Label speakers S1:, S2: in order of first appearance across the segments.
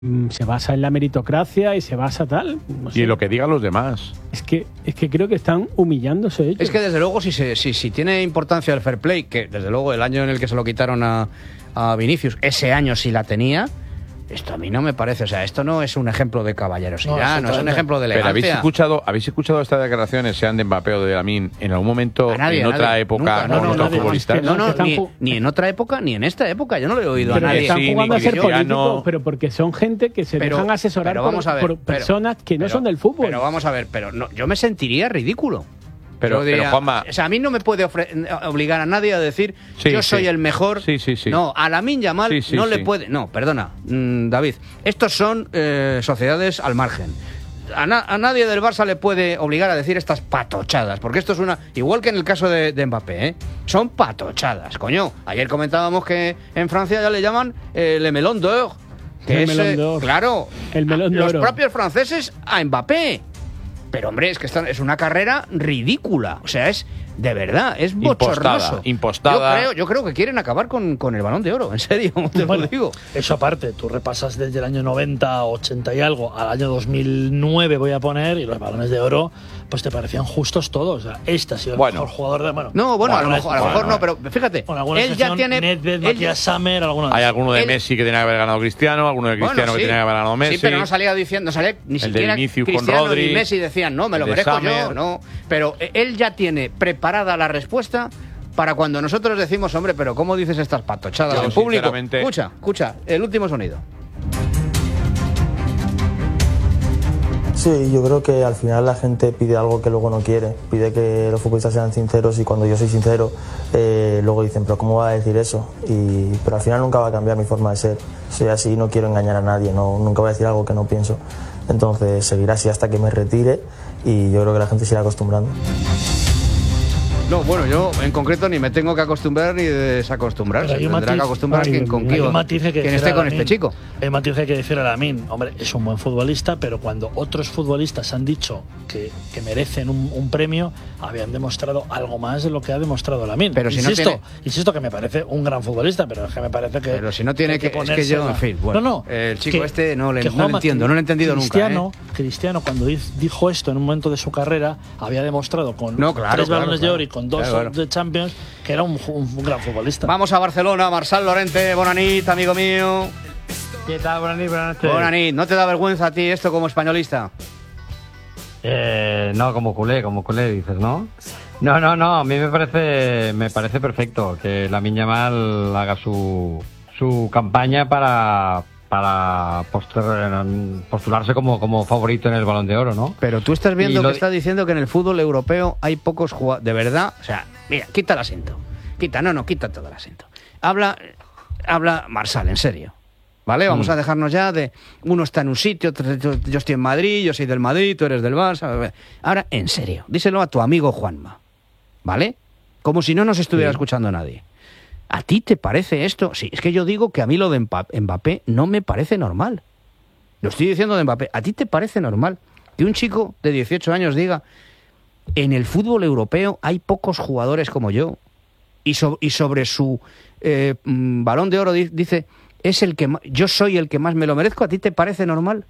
S1: se basa en la meritocracia y se basa tal. No sé.
S2: Y en lo que digan los demás.
S1: Es que creo que están humillándose ellos.
S3: Es que desde luego si tiene importancia el fair play, que desde luego el año en el que se lo quitaron a Vinicius, ese año sí la tenía. Esto a mí no me parece, o sea, esto no es un ejemplo de caballerosidad, no es un ejemplo de elegancia.
S2: Pero ¿habéis escuchado estas declaraciones, sean de Mbappé o de Lamine, en algún momento, en otra época, con otros futbolistas?
S3: Ni en otra época, ni en esta época, yo no le he oído a nadie.
S1: Están jugando a ser políticos, pero porque son gente que se dejan asesorar por personas que no son del fútbol.
S3: Pero vamos a ver, yo me sentiría ridículo.
S2: Pero Juanma,
S3: o sea, a mí no me puede obligar a nadie a decir yo soy el mejor.
S2: Sí.
S3: No, a Lamine Yamal no le puede. No, perdona, David. Estos son sociedades al margen. A nadie del Barça le puede obligar a decir estas patochadas, porque esto es igual que en el caso de Mbappé, ¿eh? Son patochadas, coño. Ayer comentábamos que en Francia ya le llaman le melon d'or. Claro,
S1: el melón de
S3: los
S1: oro.
S3: propios franceses a Mbappé. Pero, hombre, es que es una carrera ridícula. O sea, es de verdad, es bochornoso.
S2: Impostada.
S3: Yo creo que quieren acabar con el Balón de Oro, en serio, te lo digo.
S4: Eso aparte, tú repasas desde el año 90, 80 y algo, al año 2009 voy a poner, y los Balones de Oro, pues te parecían justos todos. O sea, este ha sido el mejor jugador de...
S3: a lo mejor no, pero fíjate,
S4: él ya tiene... Nedved, Matías Sammer,
S2: hay alguno de Messi que tiene que haber ganado Cristiano, alguno de Cristiano que tiene que haber ganado Messi.
S3: Sí, pero no salía diciendo, ni siquiera Cristiano ni Messi decían, no, me lo merezco yo, no. Pero él ya tiene preparada la respuesta para cuando nosotros decimos, hombre, pero ¿cómo dices estas patochadas en público? Escucha, el último sonido.
S5: Sí, yo creo que al final la gente pide algo que luego no quiere, pide que los futbolistas sean sinceros, y cuando yo soy sincero, luego dicen, pero ¿cómo va a decir eso? Pero al final nunca va a cambiar mi forma de ser. Soy así, no quiero engañar a nadie, nunca voy a decir algo que no pienso. Entonces seguiré así hasta que me retire, y yo creo que la gente se irá acostumbrando.
S3: No, bueno, yo en concreto ni me tengo que acostumbrar ni desacostumbrar. Se tendrá que acostumbrar quien esté con este chico.
S4: Hay un matiz que hay que decir a Lamine. Hombre, es un buen futbolista, pero cuando otros futbolistas han dicho que merecen un premio, habían demostrado algo más de lo que ha demostrado Lamine.
S3: Pero si
S4: insisto que me parece un gran futbolista, pero es que me parece que...
S3: Pero si no tiene que ponerse... Es que yo, en fin, bueno, el chico no le entiendo, no lo he entendido nunca.
S4: Cristiano, cuando dijo esto en un momento de su carrera, había demostrado con 3 Balones de Oro y con 2 de Champions, que era un gran futbolista.
S3: Vamos a Barcelona, Marçal Llorente, bona nit, amigo mío.
S6: ¿Qué tal? Buenas noches.
S3: Bona nit. ¿No te da vergüenza a ti esto como españolista?
S6: No, como culé dices, ¿no? No, a mí me parece perfecto que Lamine Yamal haga su campaña para postularse como favorito en el Balón de Oro, ¿no?
S3: Pero tú estás viendo que está diciendo que en el fútbol europeo hay pocos jugadores, de verdad, o sea, mira, quita el asiento. Quita todo el asiento. Habla Marçal, en serio. ¿Vale? Vamos a dejarnos ya de uno está en un sitio, yo estoy en Madrid, yo soy del Madrid, tú eres del Barça. Ahora, en serio, díselo a tu amigo Juanma, ¿vale? Como si no nos estuviera escuchando nadie. ¿A ti te parece esto? Sí, es que yo digo que a mí lo de Mbappé no me parece normal. Lo estoy diciendo de Mbappé. ¿A ti te parece normal que un chico de 18 años diga en el fútbol europeo hay pocos jugadores como yo? Y sobre su Balón de Oro dice yo soy el que más me lo merezco. ¿A ti te parece normal?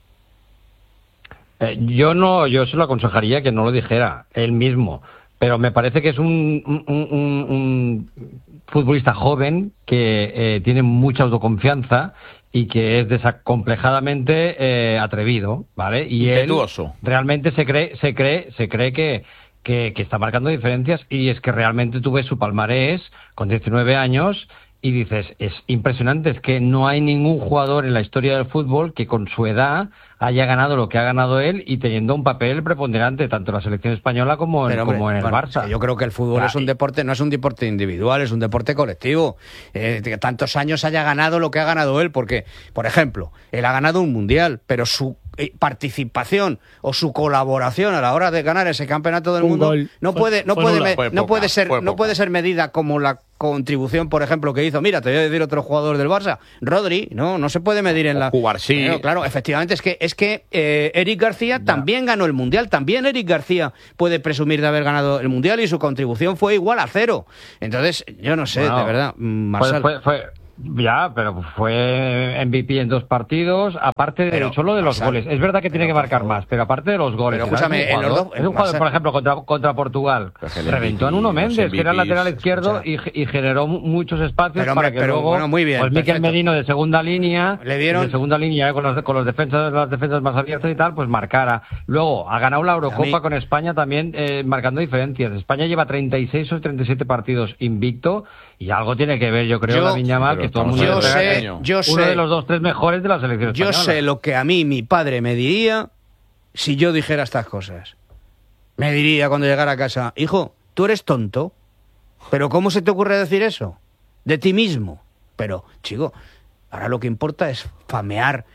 S6: Yo se lo aconsejaría que no lo dijera él mismo, pero me parece que es un futbolista joven que tiene mucha autoconfianza y que es desacomplejadamente atrevido, ¿vale? Y
S2: impetuoso.
S6: Él realmente se cree que está marcando diferencias, y es que realmente tú ves su palmarés con 19 años y dices, es impresionante, es que no hay ningún jugador en la historia del fútbol que con su edad haya ganado lo que ha ganado él y teniendo un papel preponderante tanto en la selección española como en el Barça.
S3: Yo creo que el fútbol es un deporte, no es un deporte individual, es un deporte colectivo. Que tantos años haya ganado lo que ha ganado él, porque, por ejemplo, él ha ganado un mundial, pero su participación o su colaboración a la hora de ganar ese campeonato del mundo no puede ser medida como la contribución, por ejemplo, que hizo. Mira, te voy a decir otro jugador del Barça, Rodri, no se puede medir en la...
S2: Cubarsí.
S3: Claro, efectivamente, es que Eric García también ganó el mundial, también Eric García puede presumir de haber ganado el mundial y su contribución fue igual a 0. Entonces, yo no sé, de verdad, Marçal.
S6: Ya, pero fue MVP en 2 partidos, aparte solo de los goles. Es verdad que tiene que marcar más, pero aparte de los goles.
S3: Pero escúchame,
S6: es un jugador, por ejemplo, contra Portugal. Reventó a Nuno Méndez, que era el lateral izquierdo, y generó muchos espacios para que luego
S3: bueno, muy bien,
S6: pues Mikel Merino de segunda línea,
S3: le dieron...
S6: con los defensas, las defensas más abiertas y tal, pues marcara. Luego ha ganado la Eurocopa con España también, marcando diferencias. España lleva 36 o 37 partidos invicto. Y algo tiene que ver, yo creo, Lamine Yamal, que todo el mundo uno de los 2-3 mejores de la selección española.
S3: Yo sé lo que a mí mi padre me diría si yo dijera estas cosas. Me diría cuando llegara a casa, hijo, tú eres tonto, pero ¿cómo se te ocurre decir eso? De ti mismo. Pero, chico, ahora lo que importa es farmear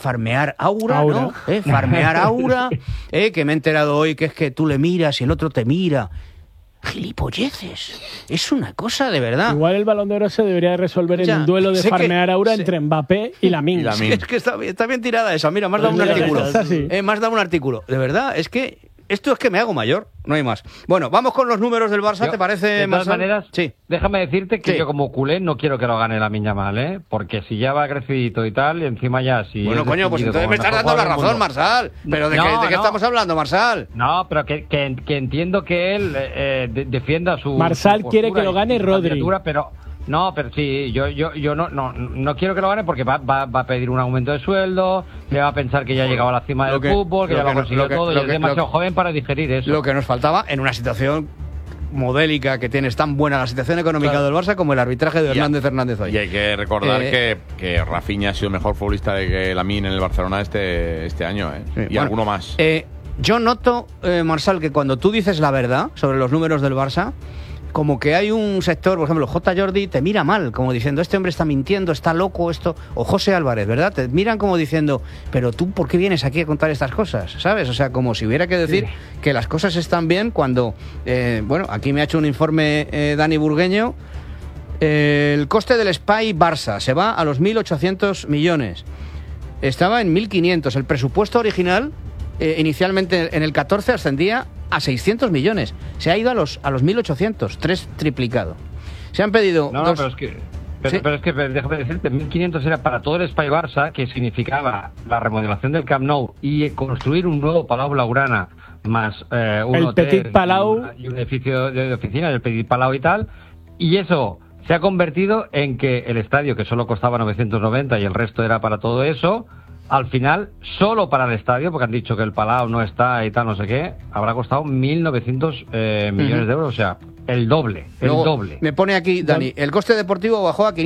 S3: aura, ¿no? Farmear aura, que me he enterado hoy que es que tú le miras y el otro te mira. Gilipolleces. Es una cosa de verdad.
S1: Igual el Balón de Oro se debería resolver en un duelo de farmear aura entre Mbappé y Lamine.
S3: Es que está bien tirada esa. Mira, me has dado un artículo. Me has dado un artículo. De verdad, es que esto es que me hago mayor. No hay más. Bueno, vamos con los números del Barça, ¿te parece?
S6: De todas maneras,
S3: sí.
S6: Déjame decirte que yo como culé no quiero que lo gane Lamine Yamal, ¿eh? Porque si ya va crecidito y tal, y encima ya si...
S3: Bueno, coño, pues entonces me estás dando la razón, Marsal. ¿Pero de qué estamos hablando, Marsal?
S6: No, pero que entiendo que él defienda su...
S1: Marsal quiere que lo gane Rodri.
S6: Pero... No, pero sí, yo no quiero que lo gane porque va a pedir un aumento de sueldo, le va a pensar que ya ha llegado a la cima del fútbol, que ya lo ha conseguido todo, y es demasiado joven para digerir eso.
S3: Lo que nos faltaba en una situación modélica que tienes tan buena la situación económica del Barça como el arbitraje de Hernández hoy.
S2: Y hay que recordar que Rafinha ha sido mejor futbolista de que Lamine en el Barcelona este año,
S3: Sí,
S2: y alguno más.
S3: Yo noto, Marsal, que cuando tú dices la verdad sobre los números del Barça, como que hay un sector, por ejemplo, J. Jordi te mira mal, como diciendo, este hombre está mintiendo, está loco, esto, o José Álvarez, ¿verdad? Te miran como diciendo, pero tú, ¿por qué vienes aquí a contar estas cosas? ¿Sabes? O sea, como si hubiera que decir que las cosas están bien cuando, bueno, aquí me ha hecho un informe Dani Burgueño, el coste del SPY Barça se va a los 1.800 millones, estaba en 1.500, el presupuesto original, inicialmente en el 14 ascendía a 600 millones. Se ha ido a los 1.800, 3 triplicado. Se han pedido...
S6: Pero es que déjame decirte, 1.500 era para todo el SPY Barça, que significaba la remodelación del Camp Nou y construir un nuevo Palau Blaugrana, más un hotel
S1: Petit Palau
S6: y un edificio de oficina del Petit Palau y tal, y eso se ha convertido en que el estadio, que solo costaba 990 y el resto era para todo eso, al final, solo para el estadio, porque han dicho que el Palau no está y tal, no sé qué, habrá costado 1.900 millones de euros, o sea, el doble.
S3: Me pone aquí, Dani, el coste deportivo bajó a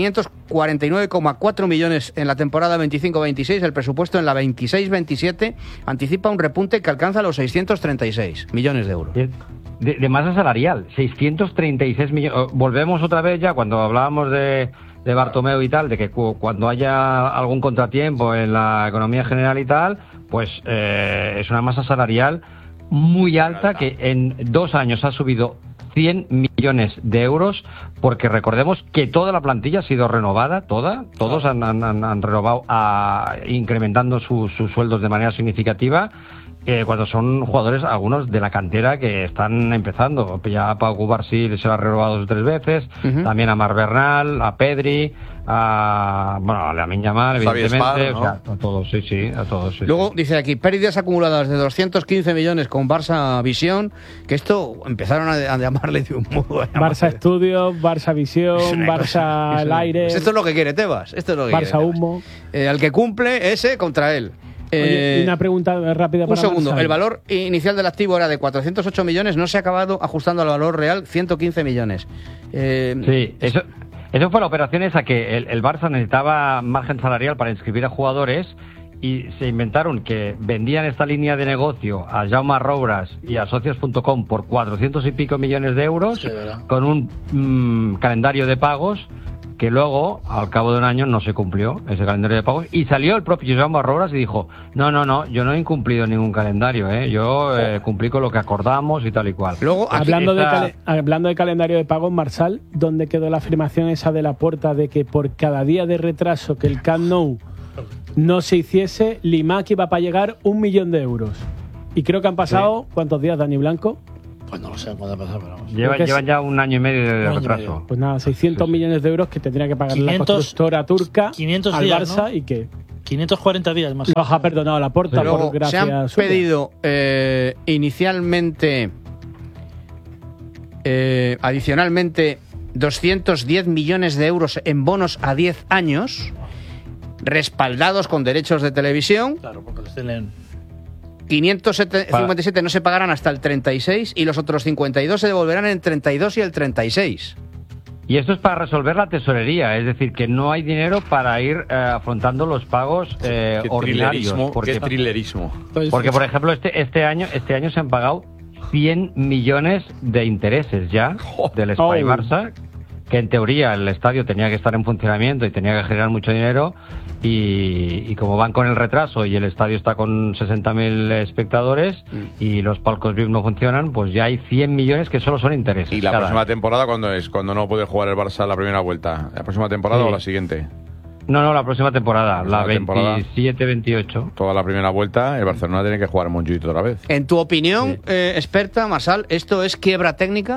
S3: 549,4 millones en la temporada 25-26, el presupuesto en la 26-27 anticipa un repunte que alcanza los 636 millones de euros.
S6: De masa salarial, 636 millones. Volvemos otra vez ya, cuando hablábamos de Bartomeu y tal, de que cuando haya algún contratiempo en la economía general y tal, pues es una masa salarial muy alta que en 2 años ha subido 100 millones de euros, porque recordemos que toda la plantilla ha sido renovada, todos han renovado, incrementando sus sueldos de manera significativa, cuando son jugadores, algunos de la cantera que están empezando. Ya Pau Cubarsí se lo ha renovado 2 o 3 veces, también a Marc Bernal, a Pedri, a Lamine Yamal, evidentemente, ¿no? O sea, a todos, a todos.
S3: Luego dice aquí, pérdidas acumuladas de 215 millones con Barça Visión, que esto empezaron a llamarle de un modo.
S1: Barça Estudios, Barça Visión, Barça al aire.
S3: Pues esto es lo que quiere Tebas,
S1: Barça Humo.
S3: Al que cumple ese contra él.
S1: Oye, una pregunta rápida para
S3: un segundo.
S1: Marsal.
S3: El valor inicial del activo era de 408 millones, no se ha acabado ajustando al valor real, 115 millones.
S6: Sí, eso fue la operación esa, que el Barça necesitaba margen salarial para inscribir a jugadores y se inventaron que vendían esta línea de negocio a Jaume Roures y a socios.com por 400 y pico millones de euros, con un calendario de pagos que luego, al cabo de un año, no se cumplió ese calendario de pagos, y salió el propio Jaume Roures y dijo, no, yo no he incumplido ningún calendario, yo cumplí con lo que acordamos y tal y cual.
S1: Luego, hablando de calendario de pagos, Marsal, ¿dónde quedó la afirmación esa de Laporta de que por cada día de retraso que el Camp Nou no se hiciese, Limac iba para llegar 1 millón de euros? Y creo que han pasado, ¿cuántos días, Dani Blanco?
S4: Pues no lo sé cuándo empezó, pero vamos.
S6: Llevan ya un año y medio de retraso.
S1: Pues nada, 600 millones de euros que tendría que pagar la constructora turca
S4: 500
S1: al
S4: días,
S1: Barça,
S4: ¿no?
S1: y que
S4: 540 días más.
S1: los ha perdonado la Porta por gracia
S3: se han
S1: suya.
S3: pedido inicialmente, adicionalmente, 210 millones de euros en bonos a 10 años, respaldados con derechos de televisión.
S4: Claro, porque los tienen.
S3: 557 no se pagarán hasta el 36 y los otros 52 se devolverán en el 32 y el 36.
S6: Y esto es para resolver la tesorería, es decir, que no hay dinero para ir afrontando los pagos ordinarios.
S2: Qué trilerismo.
S6: Porque, por ejemplo, este año se han pagado 100 millones de intereses ya del Espai Barça, que en teoría el estadio tenía que estar en funcionamiento y tenía que generar mucho dinero, y como van con el retraso y el estadio está con 60.000 espectadores y los palcos VIP no funcionan, pues ya hay 100 millones que solo son intereses.
S2: ¿Y la próxima temporada cuándo es? ¿Cuándo no puede jugar el Barça la primera vuelta? ¿La próxima temporada o la siguiente?
S6: No, la próxima temporada, la 27-28.
S2: Toda la primera vuelta, el Barcelona tiene que jugar Montjuïc otra vez.
S3: En tu opinión, experta, Marsal, ¿esto es quiebra técnica?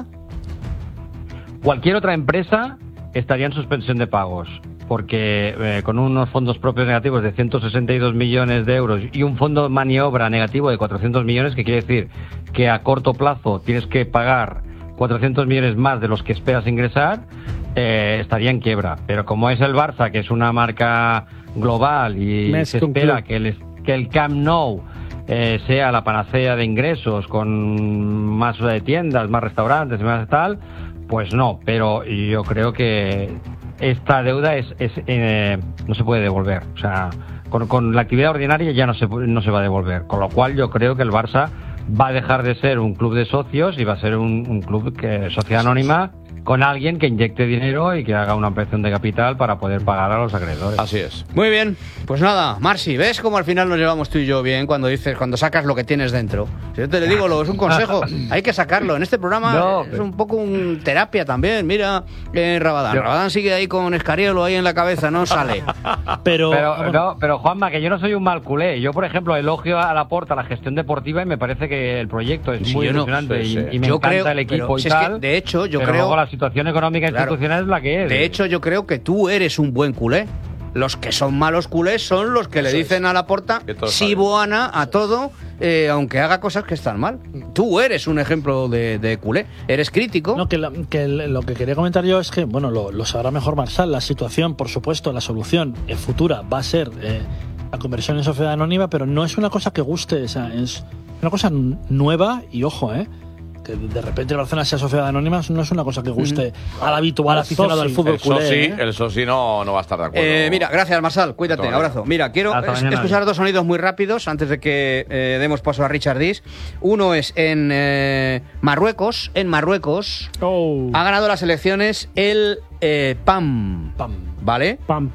S6: Cualquier otra empresa estaría en suspensión de pagos, porque con unos fondos propios negativos de 162 millones de euros y un fondo de maniobra negativo de 400 millones, que quiere decir que a corto plazo tienes que pagar 400 millones más de los que esperas ingresar, estaría en quiebra. Pero como es el Barça, que es una marca global y se espera que el Camp Nou sea la panacea de ingresos, con más tiendas, más restaurantes, más tal, pues no. Pero yo creo que esta deuda no se puede devolver. O sea, con la actividad ordinaria ya no se va a devolver. Con lo cual yo creo que el Barça va a dejar de ser un club de socios y va a ser un club sociedad anónima, con alguien que inyecte dinero y que haga una ampliación de capital para poder pagar a los acreedores.
S2: Así es.
S3: Muy bien, pues nada, Marci, ¿ves cómo al final nos llevamos tú y yo bien cuando sacas lo que tienes dentro? Si yo te le digo, es un consejo, hay que sacarlo. En este programa es un poco terapia también. Mira, Rabadán sigue ahí con Escariolo ahí en la cabeza, no sale.
S6: Pero Juanma, que yo no soy un mal culé. Yo, por ejemplo, elogio a Laporta la gestión deportiva y me parece que el proyecto es muy ilusionante y me encanta el equipo y tal.
S3: Es que, de hecho, yo
S6: pero
S3: creo...
S6: luego la situación económica institucional es la que es.
S3: De hecho, yo creo que tú eres un buen culé. Los que son malos culés son los que le dicen a Laporta sí boana a todo, aunque haga cosas que están mal. Tú eres un ejemplo de culé. Eres crítico.
S4: No, lo que quería comentar yo es que, bueno, lo sabrá mejor Marsal. La situación, por supuesto, la solución futura va a ser la conversión en sociedad anónima, pero no es una cosa que guste. O sea, es una cosa nueva y, ojo, que de repente el Barcelona sea sociedad anónima no es una cosa que guste al habitual aficionado al fútbol culé.
S2: El Sosi no va a estar de acuerdo.
S3: Mira, gracias, Marsal, cuídate, abrazo. Mira, quiero escuchar dos sonidos muy rápidos antes de que demos paso a Richard Dis. Uno es en Marruecos. En Marruecos ha ganado las elecciones el PAM, ¿vale?
S1: PAM.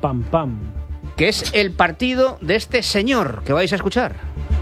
S3: Que es el partido de este señor que vais a escuchar.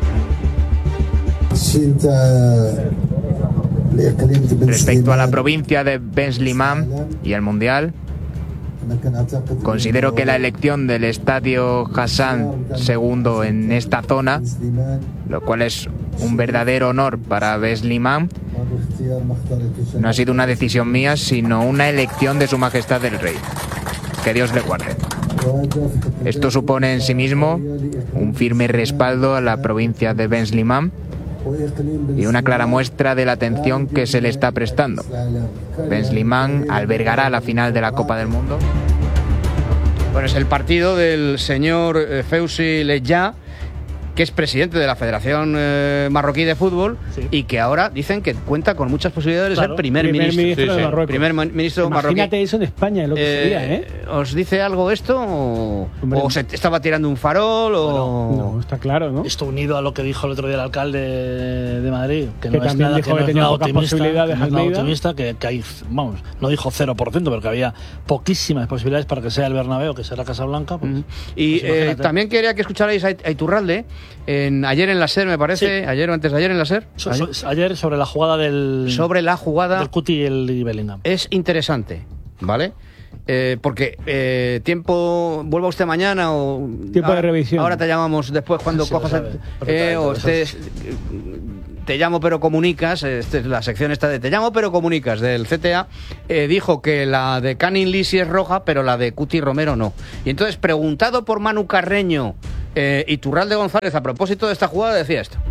S7: Respecto a la provincia de Ben Slimane y el Mundial, considero que la elección del estadio Hassan II en esta zona, lo cual es un verdadero honor para Ben Slimane, no ha sido una decisión mía, sino una elección de Su Majestad el Rey. Que Dios le guarde. Esto supone en sí mismo un firme respaldo a la provincia de Ben Slimane y una clara muestra de la atención que se le está prestando. Ben Slimane albergará la final de la Copa del Mundo.
S3: Bueno, es el partido del señor Fewzi Ledja, que es presidente de la Federación Marroquí de Fútbol, y que ahora dicen que cuenta con muchas posibilidades de ser primer ministro
S1: de Marruecos.
S3: Primer ministro marroquí.
S1: Imagínate eso en España, lo que sería,
S3: ¿Os dice algo esto? ¿O se estaba tirando un farol?
S1: No, está claro, ¿no?
S4: Esto unido a lo que dijo el otro día el alcalde de Madrid, que no es
S1: también
S4: nada,
S1: dijo que tenía pocas posibilidades,
S4: optimista, que hay, vamos, no dijo 0%, pero que había poquísimas posibilidades para que sea el Bernabéu, que sea la Casa Blanca. Pues,
S3: y pues también quería que escucharais a Iturralde, ayer en la SER, me parece, ayer o antes de ayer en la SER.
S4: Ayer sobre la jugada del Cuti y el Bellingham.
S3: Es interesante, ¿vale? Porque vuelva usted mañana o
S1: tiempo de revisión.
S3: Ahora te llamamos después cuando cojas te Te llamo pero comunicas, la sección esta de Te llamo pero comunicas del CTA, dijo que la de Canning Lee sí es roja, pero la de Cuti Romero no. Y entonces, preguntado por Manu Carreño y Turralde González a propósito de esta jugada, decía esto.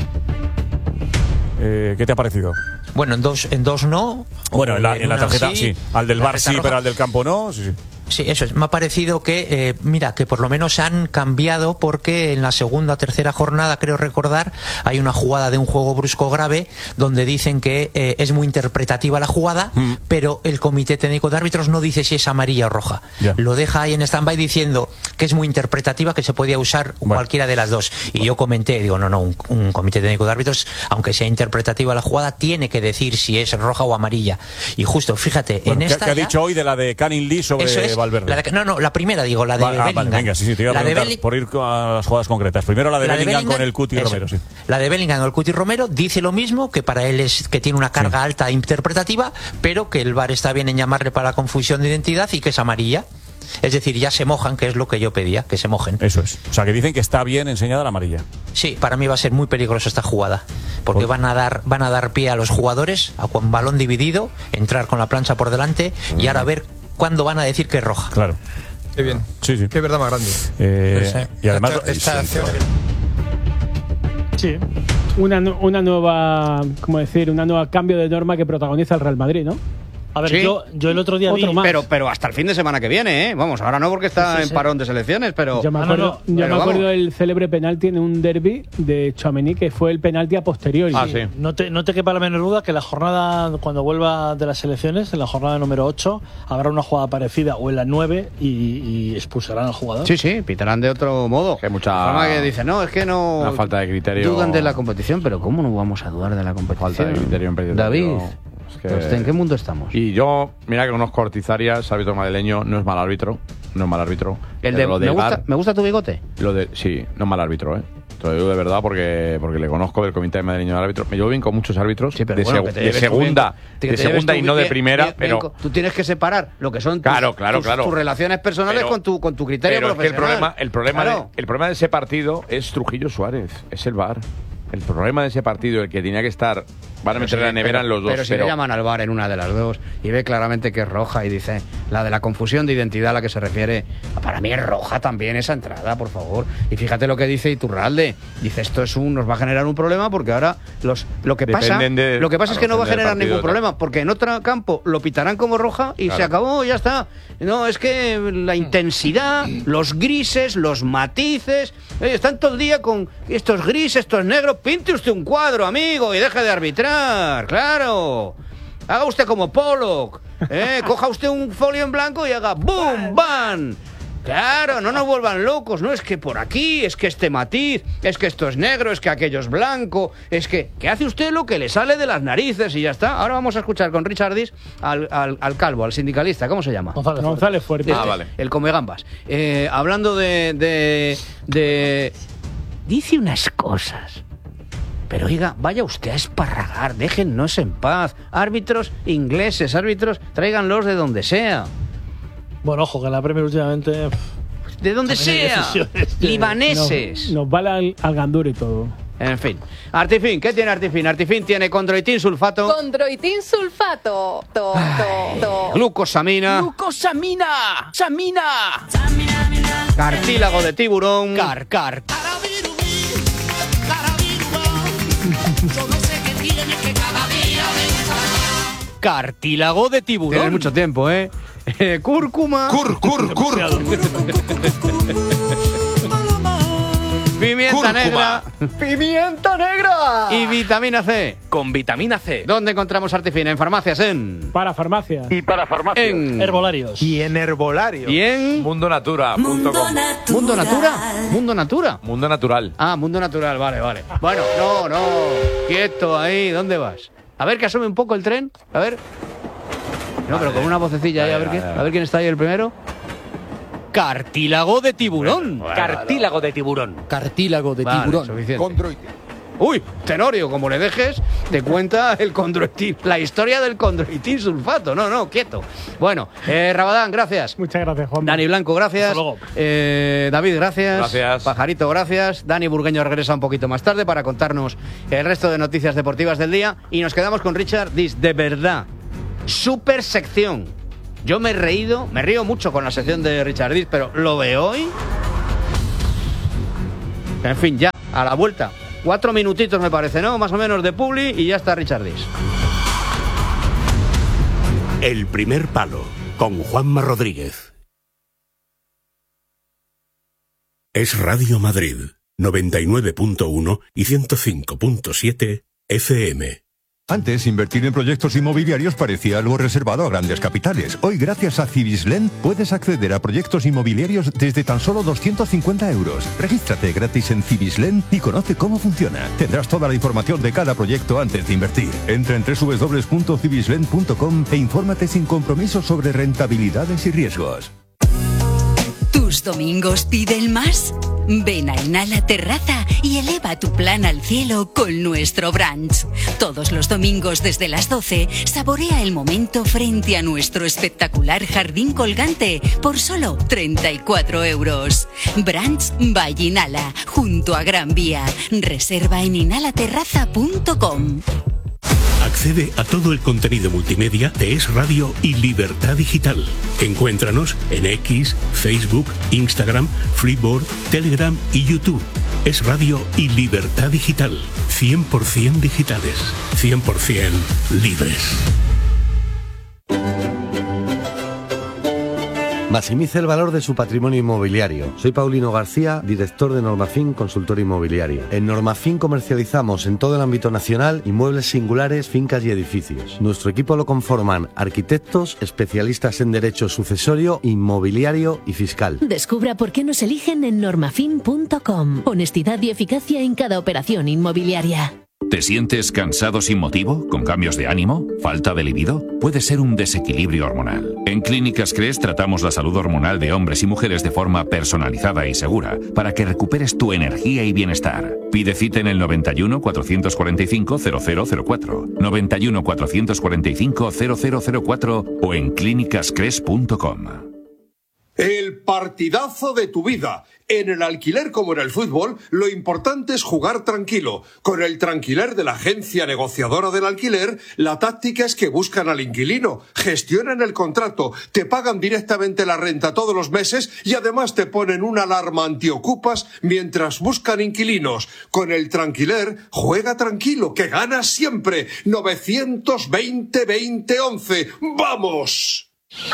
S8: ¿Qué te ha parecido?
S9: Bueno, en dos no.
S8: Bueno, en la tarjeta sí. Al del bar sí, pero al del campo no. Sí.
S9: Sí, eso es. Me ha parecido que, mira, que por lo menos han cambiado porque en la segunda o tercera jornada, creo recordar, hay una jugada de un juego brusco grave donde dicen que es muy interpretativa la jugada, pero el Comité Técnico de Árbitros no dice si es amarilla o roja. Ya. Lo deja ahí en stand-by diciendo que es muy interpretativa, que se podía usar cualquiera de las dos. Y yo comenté, digo, no, un Comité Técnico de Árbitros, aunque sea interpretativa la jugada, tiene que decir si es roja o amarilla. Y justo, fíjate, en esta...
S8: ¿Qué ha dicho hoy de la de Canning Lee sobre Valverde?
S9: La primera, digo, la de Bellingham. Vale,
S8: venga, sí, te iba a preguntar por ir a las jugadas concretas. Primero la de Bellingham con el Cuti Romero, sí.
S9: La de Bellingham con el Cuti Romero dice lo mismo, que para él es que tiene una carga alta interpretativa, pero que el VAR está bien en llamarle para la confusión de identidad y que es amarilla. Es decir, ya se mojan, que es lo que yo pedía, que se mojen.
S8: Eso es. O sea, que dicen que está bien enseñada la amarilla.
S9: Sí, para mí va a ser muy peligrosa esta jugada, porque van a dar pie a los jugadores a con balón dividido, entrar con la plancha por delante y ahora ver cuándo van a decir que es roja.
S8: Claro.
S10: Qué bien.
S8: Sí.
S10: Qué verdad más grande.
S8: Y además...
S1: Esta acción... Sí. Una nueva, ¿cómo decir? Una nueva cambio de norma que protagoniza el Real Madrid, ¿no?
S4: A ver, ¿sí? yo el otro día vi...
S3: Pero hasta el fin de semana que viene, ¿eh? Vamos, ahora no porque está en parón de selecciones, pero...
S1: Yo me acuerdo del célebre penalti en un derbi de Tchouaméni, que fue el penalti a posteriori.
S4: Sí. No te quepa la menor duda que la jornada, cuando vuelva de las selecciones, en la jornada número 8, habrá una jugada parecida, o en la 9, y expulsarán al jugador.
S3: Sí, pitarán de otro modo.
S2: Que mucha...
S3: forma que dice, no, es que no...
S2: Una falta de criterio...
S3: Dudan de la competición, pero ¿cómo no vamos a dudar de la competición?
S2: Falta de criterio en
S3: David... ¿En qué mundo estamos?
S2: Y yo, mira que conozco a Ortizarias, árbitro madrileño, no es mal árbitro.
S3: ¿Me gusta tu bigote?
S2: Sí, no es mal árbitro, ¿eh? Te lo digo de verdad porque le conozco del Comité Madrileño de Árbitros. Me llevo bien con muchos árbitros de segunda y no de primera, pero...
S3: Tú tienes que separar lo que son tus relaciones personales con tu criterio profesional.
S2: Es que el problema de ese partido es Trujillo Suárez, es el VAR. El problema de ese partido, el que tenía que estar... Van a meter la nevera en los dos.
S3: Pero si le llaman al VAR en una de las dos y ve claramente que es roja y dice la de la confusión de identidad a la que se refiere, para mí es roja también esa entrada, por favor. Y fíjate lo que dice Iturralde. Dice, esto nos va a generar un problema porque ahora lo que pasa es que no va a generar ningún problema, porque en otro campo lo pitarán como roja y se acabó, ya está. No, es que la intensidad, los grises, los matices, están todo el día con estos grises, estos negros. Pinte usted un cuadro, amigo, y deje de arbitrar. Claro, haga usted como Pollock, coja usted un folio en blanco y haga ¡boom! ¡Bam! Claro, no nos vuelvan locos, no es que por aquí, es que este matiz, es que esto es negro, es que aquello es blanco, es que hace usted lo que le sale de las narices y ya está. Ahora vamos a escuchar con Richardis al calvo, al sindicalista, ¿cómo se llama?
S1: González Fuerte.
S2: Vale.
S3: El come gambas. Hablando de dice unas cosas. Pero oiga, vaya usted a esparragar, déjennos en paz. Árbitros ingleses, tráiganlos de donde sea.
S4: Bueno, ojo, que la Premier últimamente...
S3: De donde sea, libaneses.
S1: Nos vale al gandur y todo.
S3: En fin. Artifin, ¿qué tiene Artifin? Artifin tiene condroitin sulfato.
S11: Condroitin sulfato.
S3: Glucosamina.
S11: Samina.
S3: Cartílago de tiburón. Cartílago de tiburón. Tienes mucho tiempo, ¿eh? Cúrcuma. Pimienta negra. Y vitamina C.
S12: Con vitamina C.
S3: ¿Dónde encontramos Artifin? En farmacias,
S1: Para farmacias.
S12: Y para farmacias.
S3: En
S4: herbolarios.
S12: Y en herbolarios.
S3: Y en...
S2: Mundonatura.com.
S3: ¿Mundo Natura?
S2: Mundo Natural.
S3: Ah, Mundo Natural, vale. Bueno, no. Quieto ahí, ¿dónde vas? A ver que asome un poco el tren. A ver. No, pero con una vocecilla ahí, a ver quién está ahí el primero. Cartílago de tiburón.
S12: Cartílago de tiburón.
S3: Vale, suficiente. Uy, Tenorio, como le dejes, te cuenta la historia del condroitin sulfato. No, quieto. Bueno, Rabadán, gracias.
S1: Muchas gracias, Juan.
S3: Dani Blanco, gracias.
S4: Hasta luego.
S3: David, gracias.
S2: Gracias.
S3: Pajarito, gracias. Dani Burgueño regresa un poquito más tarde para contarnos el resto de noticias deportivas del día. Y nos quedamos con Richard Dis. De verdad, súper sección. Yo me río mucho con la sección de Richard Dis, pero lo de hoy... En fin, ya, a la vuelta. 4 minutitos me parece, ¿no? Más o menos de publi y ya está Richard Dis.
S13: El primer palo, con Juanma Rodríguez. Es Radio Madrid, 99.1 y 105.7 FM.
S14: Antes, invertir en proyectos inmobiliarios parecía algo reservado a grandes capitales. Hoy, gracias a Cibislen, puedes acceder a proyectos inmobiliarios desde tan solo 250 euros. Regístrate gratis en Cibislen y conoce cómo funciona. Tendrás toda la información de cada proyecto antes de invertir. Entra en www.cibislen.com e infórmate sin compromiso sobre rentabilidades y riesgos.
S15: ¿Tus domingos piden más? Ven a Inhala Terraza y eleva tu plan al cielo con nuestro brunch. Todos los domingos desde las 12, saborea el momento frente a nuestro espectacular jardín colgante por solo 34 euros. Brunch by Inhala, junto a Gran Vía. Reserva en inhalaterraza.com.
S13: Accede a todo el contenido multimedia de Es Radio y Libertad Digital. Encuéntranos en X, Facebook, Instagram, Freeboard, Telegram y YouTube. Es Radio y Libertad Digital. 100% digitales, 100% libres.
S16: Maximice el valor de su patrimonio inmobiliario. Soy Paulino García, director de Normafin Consultor Inmobiliario. En Normafin comercializamos en todo el ámbito nacional inmuebles singulares, fincas y edificios. Nuestro equipo lo conforman arquitectos, especialistas en derecho sucesorio, inmobiliario y fiscal.
S17: Descubra por qué nos eligen en normafin.com. Honestidad y eficacia en cada operación inmobiliaria.
S18: ¿Te sientes cansado sin motivo? ¿Con cambios de ánimo? ¿Falta de libido? Puede ser un desequilibrio hormonal. En Clínicas CRES tratamos la salud hormonal de hombres y mujeres de forma personalizada y segura para que recuperes tu energía y bienestar. Pide cita en el 91 445 0004, 91 445 0004 o en clínicascres.com.
S19: El partidazo de tu vida. En el alquiler como en el fútbol, lo importante es jugar tranquilo. Con el Tranquiler de la agencia negociadora del alquiler, la táctica es que buscan al inquilino, gestionan el contrato, te pagan directamente la renta todos los meses y además te ponen una alarma antiocupas mientras buscan inquilinos. Con el Tranquiler, juega tranquilo, que ganas siempre. 920-2011. ¡Vamos!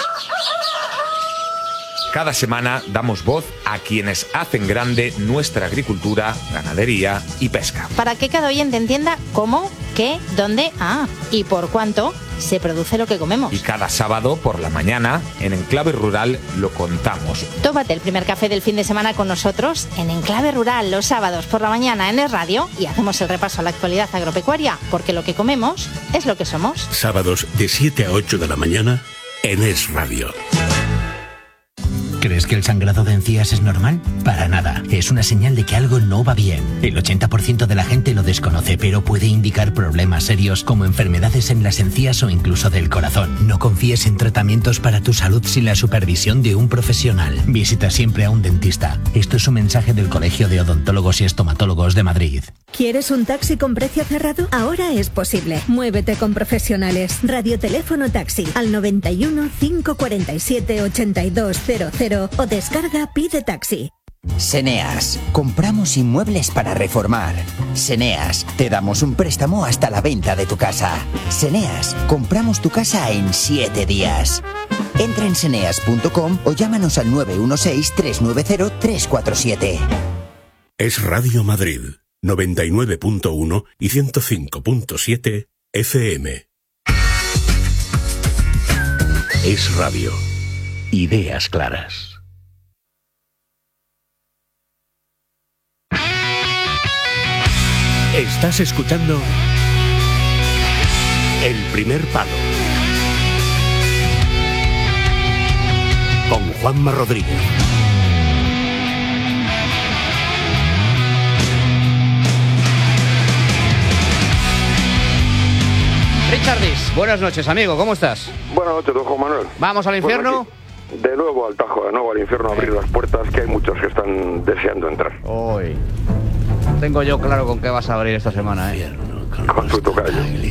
S20: Cada semana damos voz a quienes hacen grande nuestra agricultura, ganadería y pesca.
S21: Para que cada oyente entienda cómo, qué, dónde, y por cuánto se produce lo que comemos.
S20: Y cada sábado por la mañana, en Enclave Rural, lo contamos.
S21: Tómate el primer café del fin de semana con nosotros en Enclave Rural los sábados por la mañana en Es Radio y hacemos el repaso a la actualidad agropecuaria, porque lo que comemos es lo que somos.
S13: Sábados de 7 a 8 de la mañana en Es Radio.
S22: ¿Crees que el sangrado de encías es normal? Para nada. Es una señal de que algo no va bien. El 80% de la gente lo desconoce, pero puede indicar problemas serios como enfermedades en las encías o incluso del corazón. No confíes en tratamientos para tu salud sin la supervisión de un profesional. Visita siempre a un dentista. Esto es un mensaje del Colegio de Odontólogos y Estomatólogos de Madrid.
S23: ¿Quieres un taxi con precio cerrado? Ahora es posible. Muévete con profesionales. Radioteléfono taxi al 91 547 8200 o descarga Pide Taxi.
S24: Seneas, compramos inmuebles para reformar. Seneas, te damos un préstamo hasta la venta de tu casa. Seneas, compramos tu casa en 7 días. Entra en seneas.com o llámanos al 916-390-347.
S13: Es Radio Madrid, 99.1 y 105.7 FM. Es Radio. Ideas claras. Estás escuchando El Primer Palo con Juanma Rodríguez.
S3: Richardis, buenas noches, amigo, ¿cómo estás?
S5: Buenas noches, don Juan Manuel.
S3: ¿Vamos al infierno?
S5: Pues de nuevo al Tajo, de nuevo al infierno, a abrir las puertas, que hay muchos que están deseando entrar.
S3: Hoy. Tengo yo claro con qué vas a abrir esta semana, ¿eh?
S5: Con su tocayo.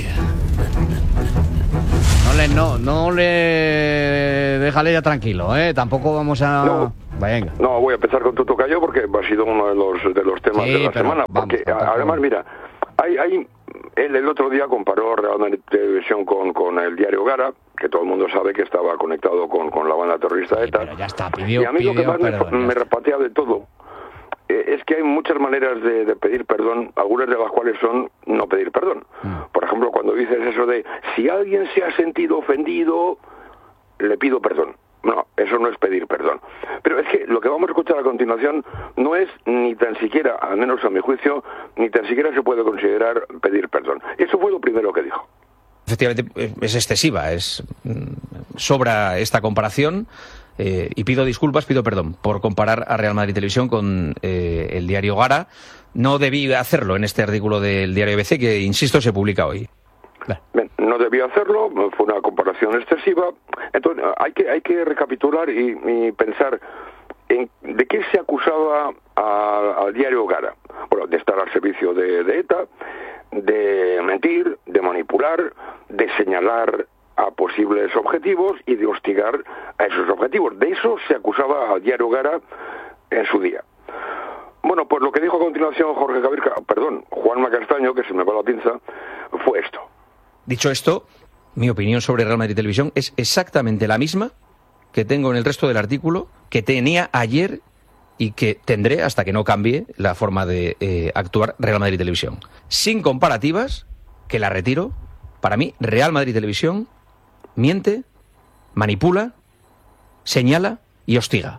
S3: No le déjale ya tranquilo, ¿eh? Tampoco vamos a...
S5: No.
S3: Venga.
S5: No, voy a empezar con tu tocayo porque ha sido uno de los temas de la semana. Porque además, mira, el otro día comparó Real Madrid Televisión con el diario Gara, que todo el mundo sabe que estaba conectado con la banda terrorista ETA.
S3: Pero ya está,
S5: y a mí lo que más me repatea de todo es que hay muchas maneras de pedir perdón, algunas de las cuales son no pedir perdón. Por ejemplo, cuando dices eso de si alguien se ha sentido ofendido, le pido perdón. No, eso no es pedir perdón. Pero es que lo que vamos a escuchar a continuación no es ni tan siquiera, al menos a mi juicio, ni tan siquiera se puede considerar pedir perdón. Eso fue lo primero que dijo.
S6: Efectivamente, es excesiva, sobra esta comparación. Y pido disculpas, pido perdón por comparar a Real Madrid Televisión con el diario Gara. No debí hacerlo en este artículo del diario ABC, que, insisto, se publica hoy.
S5: Bien, no debía hacerlo, fue una comparación excesiva. Entonces, hay que recapitular y pensar de qué se acusaba al diario Gara. Bueno, de estar al servicio de ETA, de mentir, de manipular, de señalar a posibles objetivos y de hostigar a esos objetivos. De eso se acusaba al diario Gara en su día. Bueno, pues lo que dijo a continuación Juanma Castaño, que se me va la pinza, fue esto.
S6: Dicho esto, mi opinión sobre Real Madrid Televisión es exactamente la misma que tengo en el resto del artículo, que tenía ayer y que tendré hasta que no cambie la forma de actuar Real Madrid Televisión. Sin comparativas, que la retiro, para mí Real Madrid Televisión miente, manipula, señala y hostiga.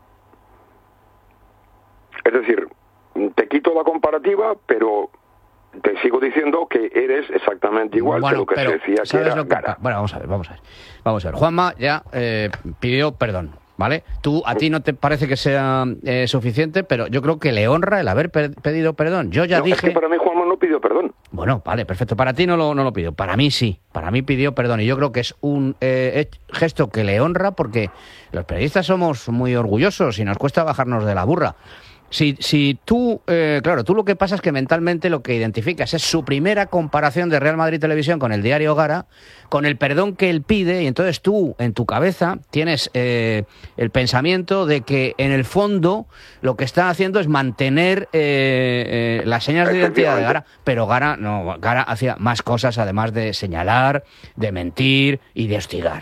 S5: Es decir, te quito la comparativa, pero te sigo diciendo que eres exactamente igual que lo que se decía que era Gara.
S3: Bueno, vamos a ver. Juanma ya pidió perdón, ¿vale? A ti no te parece que sea suficiente, pero yo creo que le honra el haber pedido perdón. Yo ya dije...
S5: Es que para mí Juanma no pidió perdón.
S3: Bueno, vale, perfecto. Para ti no lo pidió. Para mí sí. Para mí pidió perdón. Y yo creo que es un gesto que le honra, porque los periodistas somos muy orgullosos y nos cuesta bajarnos de la burra. Si tú, claro, tú lo que pasa es que mentalmente lo que identificas es su primera comparación de Real Madrid Televisión con el diario Gara, con el perdón que él pide, y entonces tú, en tu cabeza, tienes el pensamiento de que, en el fondo, lo que está haciendo es mantener las señas de identidad de Gara, pero Gara hacía más cosas, además de señalar, de mentir y de hostigar.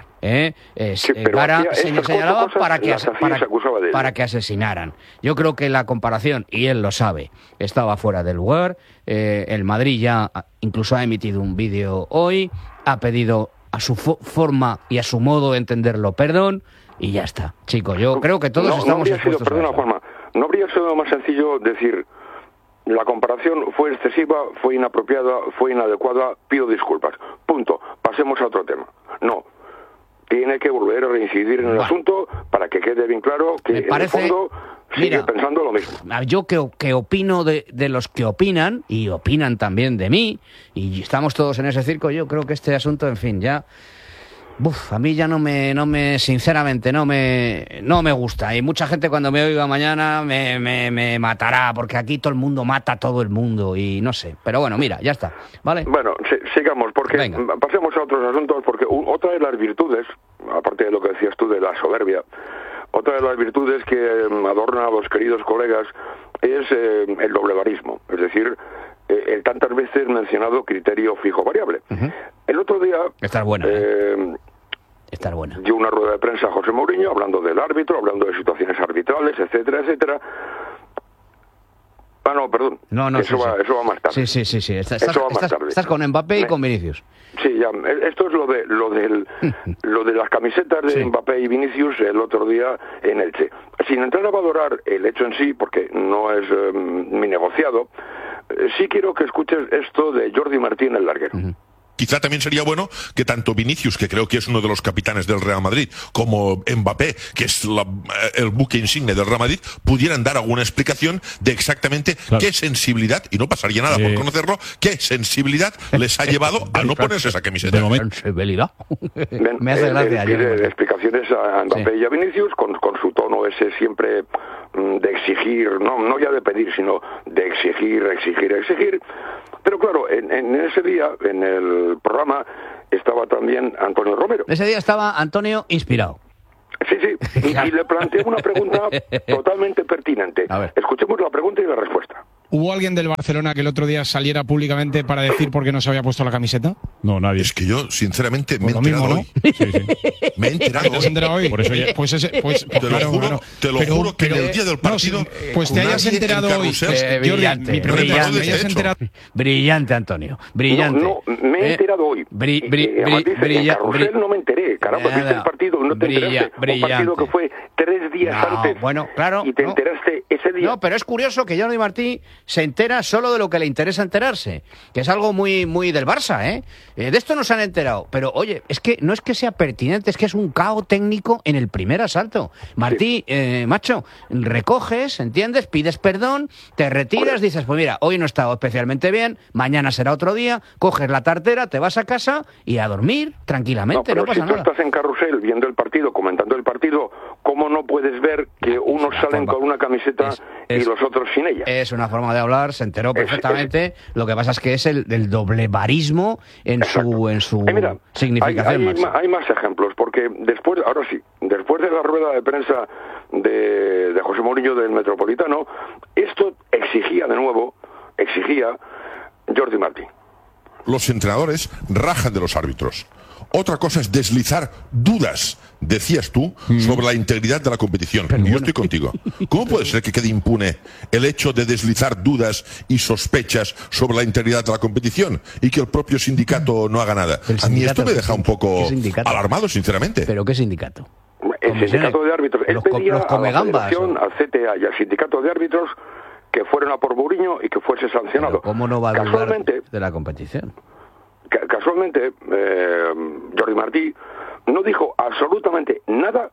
S3: Gara señalaba para que asesinaran. Yo creo que la comparación, y él lo sabe, estaba fuera de lugar. El Madrid ya incluso ha emitido un vídeo hoy, ha pedido a su forma y a su modo de entenderlo perdón, y ya está. Chicos, yo creo que todos estamos expuestos.
S5: Perdona, Juanma, ¿no habría sido más sencillo decir: la comparación fue excesiva, fue inapropiada, fue inadecuada, pido disculpas? Punto. Pasemos a otro tema. No. Tiene que volver a reincidir en el asunto para que quede bien claro que en el fondo sigue pensando lo mismo.
S3: Yo que opino de los que opinan, y opinan también de mí, y estamos todos en ese circo, yo creo que este asunto, en fin, ya... a mí ya sinceramente no me gusta. Y mucha gente, cuando me oiga mañana, me matará, porque aquí todo el mundo mata a todo el mundo, y no sé. Pero bueno, mira, ya está, ¿vale?
S5: Bueno, sigamos, porque pasemos a otros asuntos, porque otra de las virtudes, aparte de lo que decías tú de la soberbia, otra de las virtudes que adorna a los queridos colegas es el doblegarismo, es decir, el tantas veces mencionado criterio fijo variable. El otro día...
S3: Estar buena.
S5: Dio una rueda de prensa a José Mourinho hablando del árbitro, hablando de situaciones arbitrales, etcétera, etcétera. Ah, no, perdón. Eso va más tarde.
S3: Sí. Estás con Mbappé y con Vinicius.
S5: Sí, ya. Esto es lo de las camisetas de Mbappé y Vinicius el otro día en Elche. Sin entrar a valorar el hecho en sí, porque no es mi negociado, sí quiero que escuches esto de Jordi Martín, el larguero.
S7: Quizá también sería bueno que tanto Vinicius, que creo que es uno de los capitanes del Real Madrid, como Mbappé, que es el buque insignia del Real Madrid, pudieran dar alguna explicación de exactamente qué sensibilidad, y no pasaría nada por conocerlo, qué sensibilidad les ha llevado a no ponerse esa camiseta.
S3: Sensibilidad.
S5: Me hace gracia. Pide explicaciones a Mbappé y a Vinicius con su tono ese siempre de exigir, no ya de pedir, sino de exigir. Pero claro, en ese día, en el programa, estaba también Antonio Romero.
S3: Ese día estaba Antonio inspirado.
S5: Sí, y le planteé una pregunta totalmente pertinente. Escuchemos la pregunta y la respuesta.
S8: ¿Hubo alguien del Barcelona que el otro día saliera públicamente para decir por qué no se había puesto la camiseta?
S7: No, nadie. Es que yo, sinceramente, me he enterado hoy. Me he enterado
S8: hoy. ¿Te has enterado hoy? Por eso ya,
S7: te lo juro que en el día del partido...
S8: No, pues te hayas enterado hoy.
S3: Brillante, Antonio. Brillante.
S5: No, me he enterado hoy. Carrusel no me enteré. Caramba, viste el partido, no te enteraste. Un partido que fue 3 días antes.
S3: Bueno, claro.
S5: Y te enteraste ese día.
S3: No, pero es curioso que Jordi Martí se entera solo de lo que le interesa enterarse, que es algo muy, muy del Barça, ¿eh? De esto no se han enterado, pero oye, es que no es que sea pertinente, es que es un caos técnico en el primer asalto. Martí, macho, recoges, ¿entiendes? Pides perdón, te retiras, dices, pues mira, hoy no he estado especialmente bien, mañana será otro día, coges la tartera, te vas a casa y a dormir tranquilamente, no pasa nada.
S5: Si tú estás en Carrusel viendo el partido, comentando el partido, ¿cómo no puedes ver que unos salen con una camiseta y los otros sin ella?
S3: Es una forma de hablar, se enteró perfectamente. Lo que pasa es que es el doblevarismo en su
S5: mira,
S3: significación.
S5: Hay más ejemplos, porque después de la rueda de prensa de José Mourinho del Metropolitano, esto exigía Jordi Martí.
S7: Los entrenadores rajan de los árbitros. Otra cosa es deslizar dudas, decías tú, sobre la integridad de la competición. Y yo estoy contigo. ¿Cómo puede ser que quede impune el hecho de deslizar dudas y sospechas sobre la integridad de la competición y que el propio sindicato no haga nada? A mí esto me deja un poco alarmado, sinceramente.
S3: ¿Pero qué sindicato?
S5: El sindicato de árbitros. Él pedía
S3: los comegambas,
S5: a la Federación, al CTA y al sindicato de árbitros que fueran a por Mourinho y que fuese sancionado.
S3: ¿Pero cómo no va a dudar de la competición?
S5: Casualmente, Jordi Martí no dijo absolutamente nada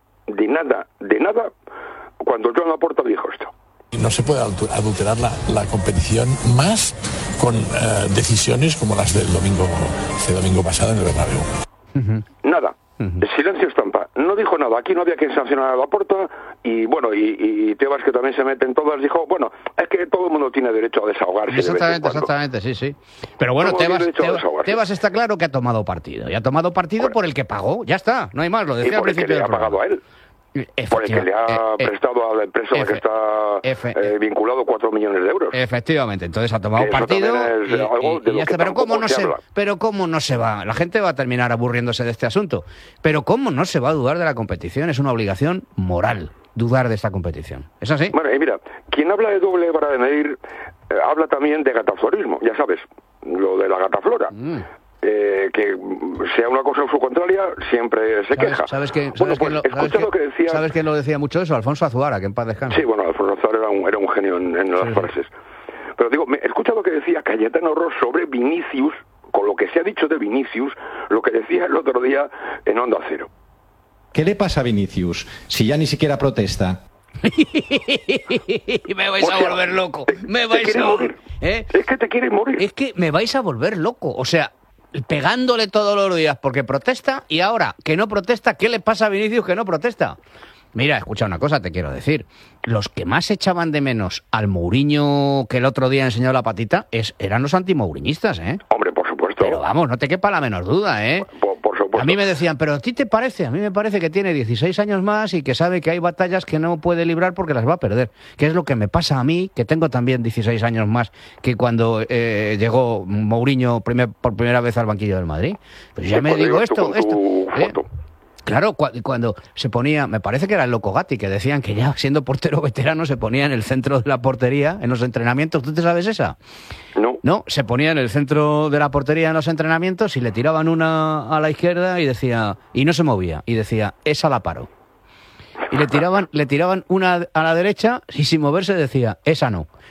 S5: cuando Joan Laporta dijo esto.
S9: No se puede adulterar la competición más con decisiones como las del domingo pasado en el Bernabéu.
S5: Nada. Silencio estampa. No dijo nada. Aquí no había que sancionar a Laporta y bueno, y Tebas, que también se mete en todas, dijo, bueno, es que todo el mundo tiene derecho a desahogarse.
S3: Exactamente, sí. Pero bueno, Tebas está claro que ha tomado partido. Y ha tomado partido por el que pagó. Ya está, no hay más, lo decía al principio del programa.
S5: Por el que le ha pagado a él. Por el que le ha prestado a la empresa que está vinculado 4 millones de euros.
S3: Efectivamente, entonces ha tomado partido pero cómo no se va, la gente va a terminar aburriéndose de este asunto, pero cómo no se va a dudar de la competición, es una obligación moral dudar de esta competición, ¿es así?
S5: Bueno, y mira, quien habla de doble vara de medir habla también de gataflorismo, ya sabes, lo de la gataflora. Que sea una cosa o su contraria, siempre se queja.
S3: ¿Sabes quién lo decía mucho eso? Alfonso Azuara, que en paz descanse.
S5: Sí, bueno, Alfonso Azuara era un genio en las frases. Pero digo, escucha lo que decía Cayetano Ross sobre Vinicius, con lo que se ha dicho de Vinicius, lo que decía el otro día en Onda Cero.
S10: ¿Qué le pasa a Vinicius si ya ni siquiera protesta?
S3: Me vais a volver loco.
S5: Es que te quieres morir.
S3: Es que me vais a volver loco. O sea, pegándole todos los días porque protesta, y ahora que no protesta, ¿qué le pasa a Vinicius que no protesta? Mira, escucha una cosa, te quiero decir. Los que más echaban de menos al Mourinho que el otro día enseñó la patita eran los antimouriñistas, ¿eh?
S5: Hombre, por supuesto.
S3: Pero vamos, no te quepa la menor duda, ¿eh?
S5: Por supuesto.
S3: A mí me decían, pero ¿a ti te parece? A mí me parece que tiene 16 años más y que sabe que hay batallas que no puede librar porque las va a perder. Que es lo que me pasa a mí, que tengo también 16 años más que cuando llegó Mourinho por primera vez al banquillo del Madrid. Pues ya me digo esto. Claro, cuando se ponía, me parece que era el Loco Gatti, que decían que ya siendo portero veterano se ponía en el centro de la portería en los entrenamientos. ¿Tú te sabes esa? No, se ponía en el centro de la portería en los entrenamientos y le tiraban una a la izquierda y decía, y no se movía, y decía, esa la paro. Y le tiraban una a la derecha y sin moverse decía, esa no.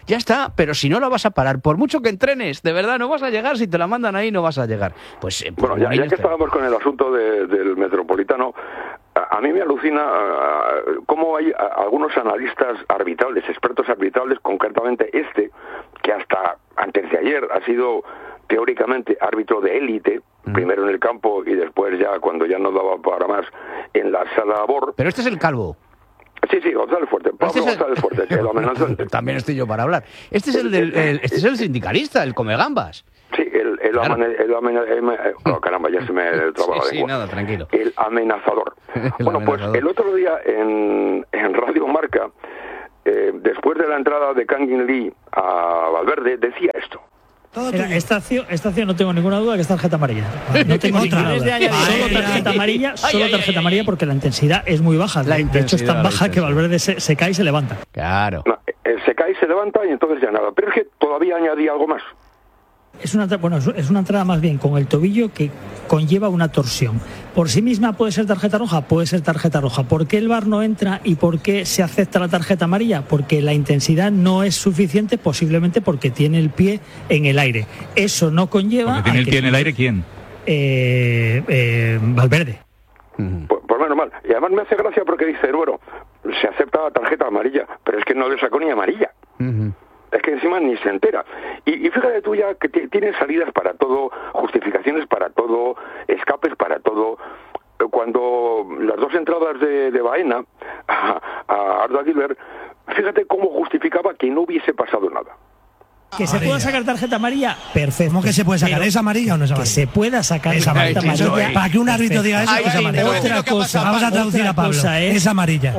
S3: ya está, pero si no la vas a parar, por mucho que entrenes, de verdad no vas a llegar, si te la mandan ahí no vas a llegar. Pues
S5: bueno, ya que estábamos con el asunto del Metropolitano, a mí me alucina cómo hay algunos analistas arbitrales, expertos arbitrales, concretamente que hasta antes de ayer ha sido teóricamente árbitro de élite, primero en el campo y después ya cuando ya no daba para más en la sala BOR.
S3: Pero este es el calvo.
S5: Sí, González Fuerte, Pablo González Fuerte, que lo amenazante.
S3: También estoy yo para hablar. Este es este es el sindicalista, el Comegambas.
S5: Sí, caramba, ya se me traba la lengua.
S3: Sí, nada, tranquilo.
S5: El amenazador. Pues el otro día en Radio Marca, después de la entrada de Kangin Lee a Valverde, decía esto.
S1: Esta acción no tengo ninguna duda que es tarjeta amarilla. No tengo ninguna duda. Solo tarjeta amarilla porque la intensidad es muy baja. De hecho es tan baja que Valverde se cae y se levanta.
S3: Claro.
S5: No, se cae y se levanta y entonces ya nada. Pero es que todavía añadí algo más.
S1: Es una entrada más bien con el tobillo que conlleva una torsión. Por sí misma puede ser tarjeta roja. ¿Por qué el VAR no entra y por qué se acepta la tarjeta amarilla? Porque la intensidad no es suficiente, posiblemente porque tiene el pie en el aire. Eso no conlleva...
S4: ¿Porque tiene el pie en el aire quién?
S1: Valverde.
S5: Pues menos mal. Y además me hace gracia porque dice, bueno, se acepta la tarjeta amarilla, pero es que no le sacó ni amarilla. Es que encima ni se entera. Y fíjate tú ya que tiene salidas para todo, justificaciones para todo, escapes para todo. Cuando las dos entradas de Baena a Arda Güler, fíjate cómo justificaba que no hubiese pasado nada.
S1: Que se pueda sacar tarjeta amarilla, perfecto.
S11: ¿Cómo que se puede sacar? ¿Es amarilla o no es amarilla?
S1: Que se pueda sacar esa tarjeta amarilla.
S11: Para que un árbitro diga eso, es amarilla.
S1: Otra cosa,
S11: vamos a traducir a Pablo. Es amarilla.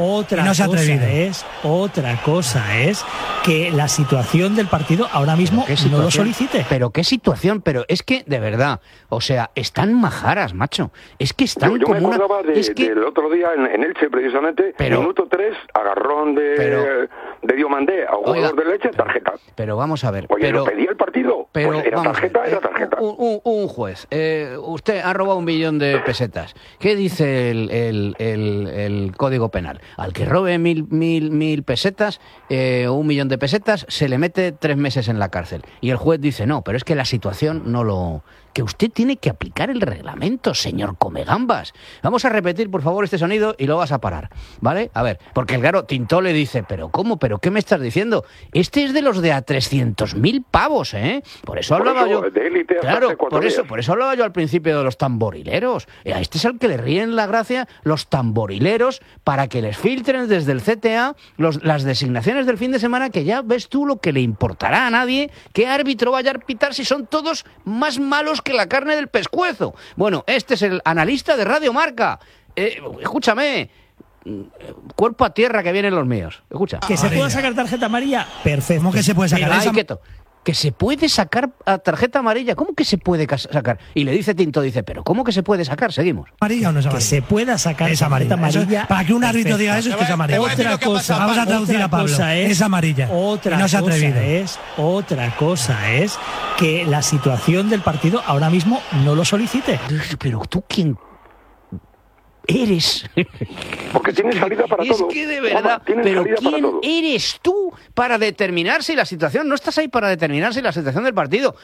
S1: Otra cosa es que la situación del partido ahora mismo no lo solicite.
S3: Pero qué situación, pero es que de verdad, o sea, están majaras, macho. Es que están
S5: yo
S3: como
S5: me acordaba del otro día en Elche precisamente, minuto 3, agarrón de Diomandé a un jugador de Elche, tarjeta.
S3: Pero vamos a ver.
S5: Oye, lo pedía el partido.
S3: Pero
S5: pues era tarjeta.
S3: Un juez. Usted ha robado 1 millón de pesetas. ¿Qué dice el Código Penal? Al que robe mil pesetas, 1 millón de pesetas, se le mete 3 meses en la cárcel. Y el juez dice, no, pero es que la situación no lo... Que usted tiene que aplicar el reglamento, señor Comegambas. Vamos a repetir, por favor, este sonido y lo vas a parar, ¿vale? A ver, porque claro, Tintó le dice, ¿pero cómo? ¿Pero qué me estás diciendo? Este es de los de a 300.000 pavos, ¿eh? Por eso hablaba yo...
S5: De élite,
S3: claro, por eso hablaba yo al principio de los tamborileros. A este es al que le ríen la gracia los tamborileros para que les filtren desde el CTA las designaciones del fin de semana, que ya ves tú lo que le importará a nadie qué árbitro vaya a pitar si son todos más malos que la carne del pescuezo. Bueno, este es el analista de Radio Marca. Escúchame, cuerpo a tierra que vienen los míos. Escucha.
S1: Que se pueda sacar tarjeta amarilla, perfecto.
S11: ¿Cómo que se puede sacar?
S3: Que se puede sacar a tarjeta amarilla. ¿Cómo que se puede sacar? Y le dice Tinto, ¿pero cómo que se puede sacar? Seguimos.
S11: ¿Amarilla o no es amarilla?
S1: Que se pueda sacar esa tarjeta amarilla.
S11: Para que un árbitro diga eso, es que es amarilla.
S1: Otra cosa,
S11: vamos a traducir a Pablo. Es amarilla. No se ha atrevido.
S1: Otra cosa es que la situación del partido ahora mismo no lo solicite.
S3: Pero tú, ¿quién eres?
S5: Porque tienes salida para todo.
S3: Es que de verdad, pero ¿quién eres tú para determinar si la situación? No estás ahí para determinar si la situación del partido.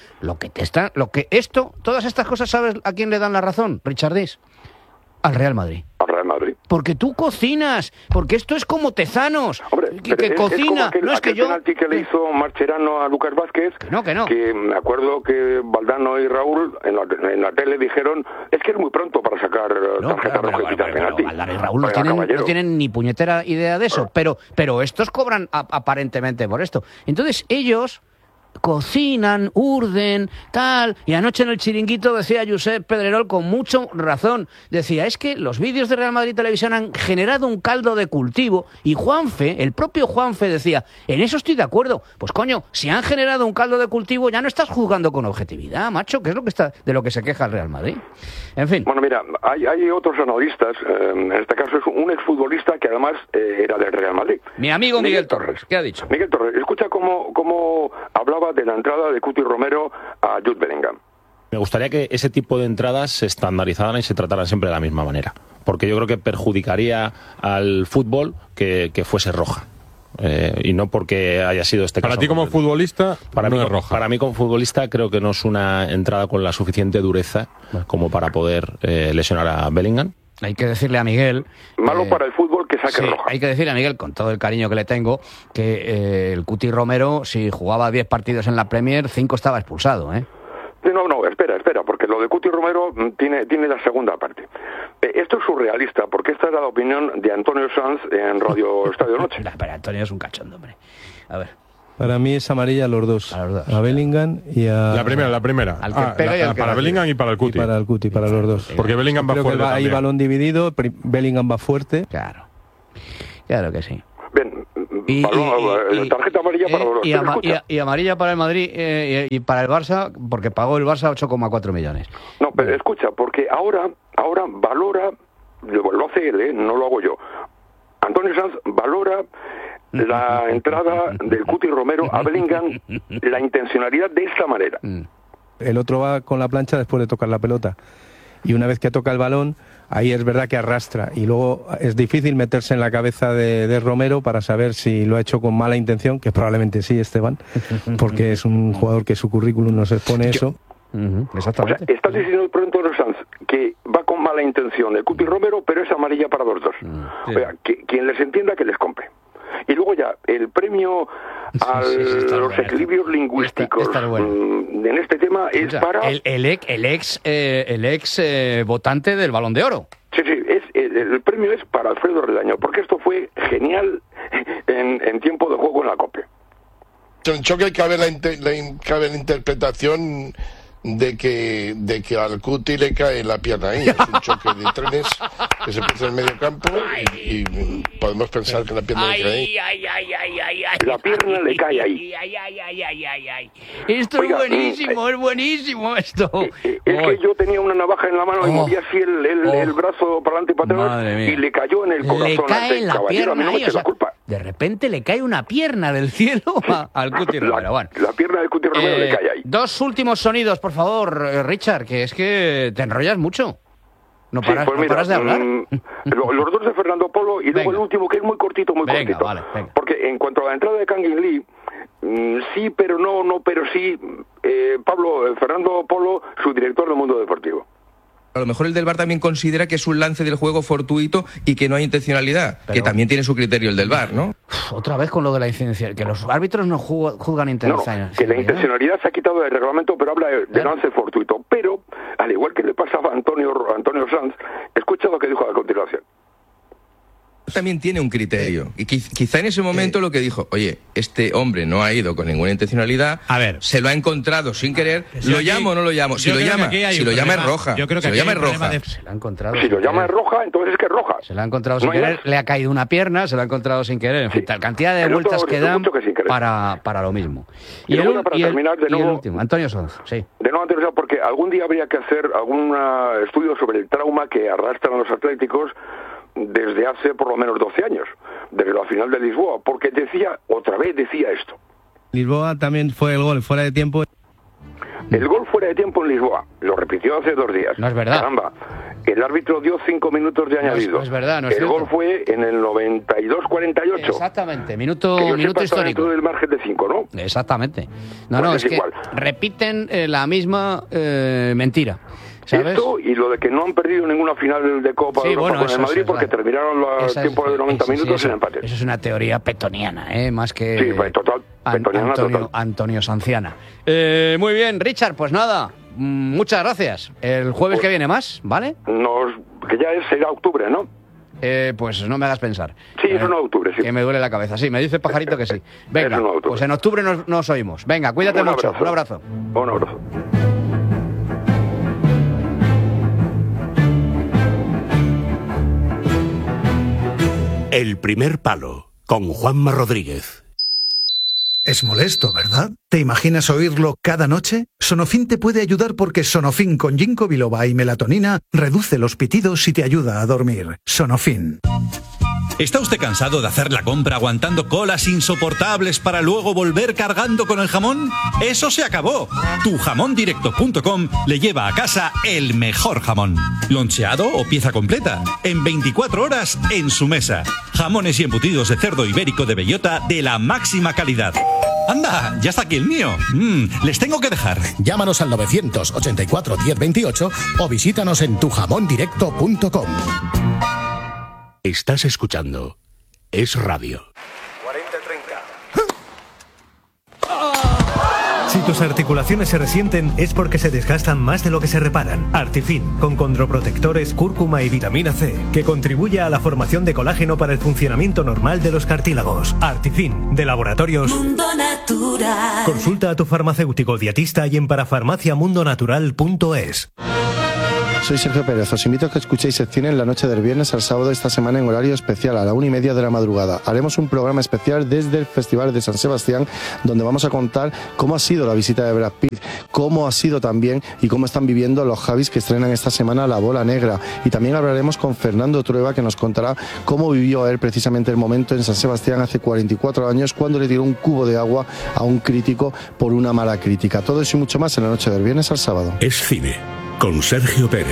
S3: Todas estas cosas, ¿sabes a quién le dan la razón, Richardis? Al Real Madrid.
S5: Al Real Madrid.
S3: Porque tú cocinas, porque esto es como Tezanos, que cocina.
S5: Es aquel penalti que le hizo Marcherano a Lucas Vázquez, que me acuerdo que Valdano y Raúl en la tele dijeron, es que es muy pronto para sacar tarjeta roja y quitar penalti.
S3: Valdano y Raúl no tienen ni puñetera idea de eso, pero estos cobran aparentemente por esto. Entonces ellos cocinan, urden, tal. Y anoche en el Chiringuito decía Josep Pedrerol con mucha razón. Decía, es que los vídeos de Real Madrid Televisión han generado un caldo de cultivo. Y Juanfe, el propio Juanfe decía, en eso estoy de acuerdo. Pues coño, si han generado un caldo de cultivo, ya no estás jugando con objetividad, macho, que es de lo que se queja el Real Madrid. En fin.
S5: Bueno, mira, hay otros analistas. En este caso es un exfutbolista que además era del Real Madrid.
S3: Mi amigo Miguel Torres. ¿Qué ha dicho?
S5: Miguel Torres, escucha cómo hablaba de la entrada de Cuti Romero a Jude Bellingham.
S12: Me gustaría que ese tipo de entradas se estandarizaran y se trataran siempre de la misma manera, porque yo creo que perjudicaría al fútbol que fuese roja. Y no porque haya sido este caso.
S2: Para ti como futbolista, no es roja.
S12: Para mí como futbolista creo que no es una entrada con la suficiente dureza como para poder lesionar a Bellingham.
S3: Hay que decirle a Miguel...
S5: Malo para el fútbol que saque roja.
S3: Hay que decirle a Miguel, con todo el cariño que le tengo, que el Cuti Romero, si jugaba 10 partidos en la Premier, 5 estaba expulsado, ¿eh?
S5: No, espera, porque lo de Cuti Romero tiene la segunda parte. Esto es surrealista, porque esta era la opinión de Antonio Sanz en Radio Estadio Noche.
S3: Pero Antonio es un cachondo, hombre. A ver.
S4: Para mí es amarilla a los dos. A Bellingham y a...
S2: La primera.
S3: Al que pega y al que
S2: para Bellingham y para el Cuti.
S4: Para el Cuti, para los dos.
S2: Porque Bellingham va fuerte también.
S4: Hay balón dividido, Bellingham va fuerte.
S3: Claro que sí.
S5: Bien, tarjeta amarilla para los dos.
S3: Y amarilla para el Madrid y para el Barça, porque pagó el Barça 8,4 millones.
S5: No, pero escucha, porque ahora valora, lo hace él, no lo hago yo. Antonio Sanz valora la entrada del Cuti Romero a Bellingham, la intencionalidad de esta manera.
S4: El otro va con la plancha después de tocar la pelota. Y una vez que toca el balón, ahí es verdad que arrastra. Y luego es difícil meterse en la cabeza de Romero para saber si lo ha hecho con mala intención, que probablemente sí, Esteban, porque es un jugador que su currículum nos expone eso.
S3: Exactamente.
S5: O sea, estás diciendo por Antonio Sanz que va con mala intención el Cuti Romero, pero es amarilla para los dos. O sea, quien les entienda que les compre. Y luego ya, el premio a los equilibrios lingüísticos en este tema es para...
S3: El ex votante del Balón de Oro.
S5: Sí, el premio es para Alfredo Redaño, porque esto fue genial en tiempo de juego en la COPE.
S14: En choque cabe la interpretación de que al Cuti le cae la pierna ahí. Es un choque de trenes que se produce en el medio campo y podemos pensar que la pierna le cae ahí.
S5: La pierna le cae ahí.
S3: Esto es buenísimo esto.
S5: Es que yo tenía una navaja en la mano y movía así el brazo para adelante y para atrás y le cayó en el corazón.
S3: Le cae la
S5: caballero,
S3: pierna ahí,
S5: la culpa.
S3: De repente le cae una pierna del cielo al Cuti Romero.
S5: La pierna del Cuti Romero le cae ahí.
S3: Dos últimos sonidos, por favor, Richard, que es que te enrollas mucho. No paras de hablar.
S5: Los dos de Fernando Polo y luego el último, que es muy cortito.
S3: Venga.
S5: Porque en cuanto a la entrada de Kangin Lee, sí, pero no, pero sí, Fernando Polo, su director del Mundo Deportivo.
S15: A lo mejor el del VAR también considera que es un lance del juego fortuito y que no hay intencionalidad, que también tiene su criterio el del VAR, ¿no?
S3: Otra vez con lo de la intencionalidad, que los árbitros no juzgan intencionalidad.
S5: Que la intencionalidad se ha quitado del reglamento, pero habla de lance fortuito. Pero, al igual que le pasaba a Antonio Sanz, escucha lo que dijo a continuación.
S15: También tiene un criterio. Y quizá en ese momento lo que dijo, oye, este hombre no ha ido con ninguna intencionalidad, se lo ha encontrado sin querer, ¿lo llamo o no lo llamo? Si lo llama es roja.
S5: Si lo llama es roja, entonces es que es roja.
S3: Se lo ha encontrado sin querer, le ha caído una pierna, se lo ha encontrado sin querer. En fin, tal cantidad de vueltas que dan para lo mismo.
S5: Y luego, para terminar, de nuevo,
S3: el último, Antonio Sanz, sí.
S5: De nuevo, Antonio Sanz, porque algún día habría que hacer algún estudio sobre el trauma que arrastran los atléticos desde hace por lo menos 12 años, desde la final de Lisboa, porque otra vez decía esto.
S4: Lisboa también fue el gol fuera de tiempo.
S5: El gol fuera de tiempo en Lisboa, lo repitió hace 2 días.
S3: No es verdad.
S5: Caramba, el árbitro dio 5 minutos de añadido.
S3: No es verdad, no es
S5: el
S3: cierto.
S5: gol fue en el 92-48.
S3: Exactamente, minuto histórico.
S5: Dentro del margen de 5, ¿no?
S3: Exactamente. No, es que repiten la misma mentira. ¿Sabes?
S5: Esto y lo de que no han perdido ninguna final de Copa de Europa con el Madrid porque terminaron los tiempos de 90 minutos en empate.
S3: Eso es una teoría petoniana, más que...
S5: Sí, total.
S3: Antonio Sanciana. Muy bien, Richard, pues nada, muchas gracias. El jueves que viene más, ¿vale?
S5: Que ya será octubre, ¿no?
S3: Pues no me hagas pensar.
S5: Sí, es 1 de octubre, sí.
S3: Que me duele la cabeza. Sí, me dice Pajarito que sí. Venga, pues en octubre nos oímos. Venga, cuídate mucho. Un abrazo.
S5: Un abrazo.
S13: El primer palo, con Juanma Rodríguez.
S11: Es molesto, ¿verdad? ¿Te imaginas oírlo cada noche? Sonofin te puede ayudar porque Sonofin con ginkgo biloba y melatonina reduce los pitidos y te ayuda a dormir. Sonofin.
S16: ¿Está usted cansado de hacer la compra aguantando colas insoportables para luego volver cargando con el jamón? ¡Eso se acabó! Tujamondirecto.com le lleva a casa el mejor jamón. Loncheado o pieza completa. En 24 horas en su mesa. Jamones y embutidos de cerdo ibérico de bellota de la máxima calidad. ¡Anda! ¡Ya está aquí el mío! Les tengo que dejar.
S17: Llámanos al 984 1028 o visítanos en tujamondirecto.com.
S13: Estás escuchando Es Radio.
S18: 40-30. Si tus articulaciones se resienten es porque se desgastan más de lo que se reparan. Artifin, con condroprotectores, cúrcuma y vitamina C, que contribuye a la formación de colágeno para el funcionamiento normal de los cartílagos. Artifin, de Laboratorios
S19: Mundo Natural.
S18: Consulta a tu farmacéutico dietista y en parafarmaciamundonatural.es.
S25: Soy Sergio Pérez, os invito a que escuchéis secciones la noche del viernes al sábado esta semana en horario especial a la 1:30 de la madrugada. Haremos un programa especial desde el Festival de San Sebastián, donde vamos a contar cómo ha sido la visita de Brad Pitt, cómo ha sido también y cómo están viviendo los Javis que estrenan esta semana La Bola Negra. Y también hablaremos con Fernando Trueba, que nos contará cómo vivió él precisamente el momento en San Sebastián hace 44 años cuando le tiró un cubo de agua a un crítico por una mala crítica. Todo eso y mucho más en la noche del viernes al sábado.
S13: Es cine. Con Sergio Pérez.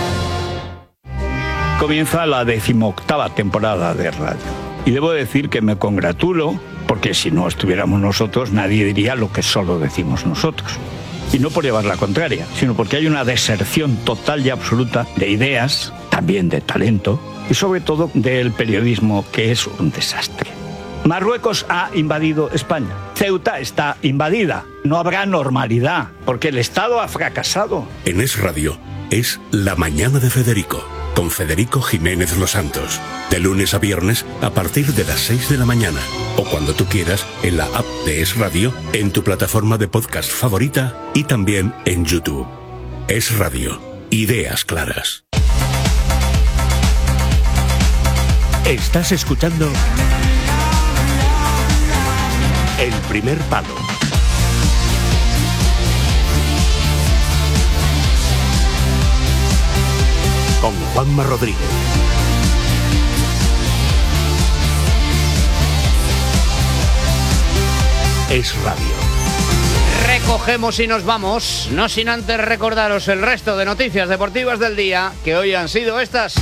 S26: Comienza la 18ª temporada de radio. Y debo decir que me congratulo, porque si no estuviéramos nosotros, nadie diría lo que solo decimos nosotros. Y no por llevar la contraria, sino porque hay una deserción total y absoluta de ideas, también de talento, y sobre todo del periodismo, que es un desastre. Marruecos ha invadido España. Ceuta está invadida. No habrá normalidad, porque el Estado ha fracasado.
S13: En Es Radio, es La Mañana de Federico, con Federico Jiménez Los Santos. De lunes a viernes, a partir de las 6 de la mañana. O cuando tú quieras, en la app de Es Radio, en tu plataforma de podcast favorita y también en YouTube. Es Radio. Ideas claras. Estás escuchando El Primer Palo. Con Juanma Rodríguez. Es Radio.
S3: Recogemos y nos vamos, no sin antes recordaros el resto de noticias deportivas del día, que hoy han sido estas.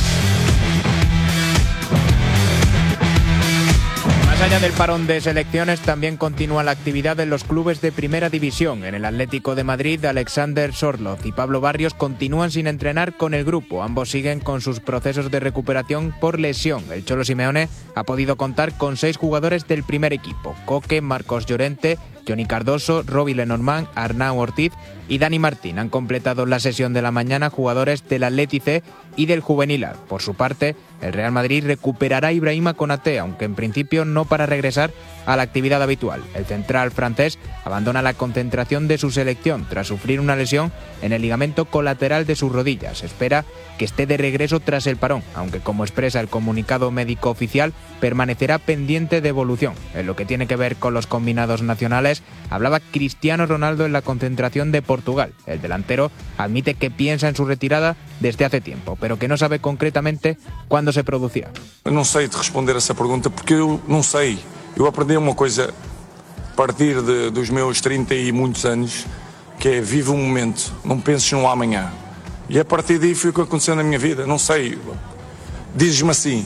S27: Más allá del parón de selecciones, también continúa la actividad en los clubes de primera división. En el Atlético de Madrid, Alexander Sorloth y Pablo Barrios continúan sin entrenar con el grupo. Ambos siguen con sus procesos de recuperación por lesión. El Cholo Simeone ha podido contar con 6 jugadores del primer equipo: Coque, Marcos Llorente, Johnny Cardoso, Robbie Lenormand, Arnau Ortiz y Dani Martín. Han completado la sesión de la mañana jugadores del Atleti C y del Juvenil A. Por su parte, el Real Madrid recuperará a Ibrahima Konaté, aunque en principio no para regresar a la actividad habitual. El central francés abandona la concentración de su selección tras sufrir una lesión en el ligamento colateral de sus rodillas. Se espera que esté de regreso tras el parón, aunque como expresa el comunicado médico oficial, permanecerá pendiente de evolución. En lo que tiene que ver con los combinados nacionales, hablaba Cristiano Ronaldo en la concentración de Portugal. El delantero admite que piensa en su retirada desde hace tiempo, pero que no sabe concretamente cuándo se producirá.
S28: Eu não sei de responder essa pergunta porque eu não sei. Eu aprendi uma coisa a partir dos meus 30 e muitos anos, que é vive um momento, não penses no amanhã. E a partir daí foi o que aconteceu na minha vida. Não sei, dizes-me assim,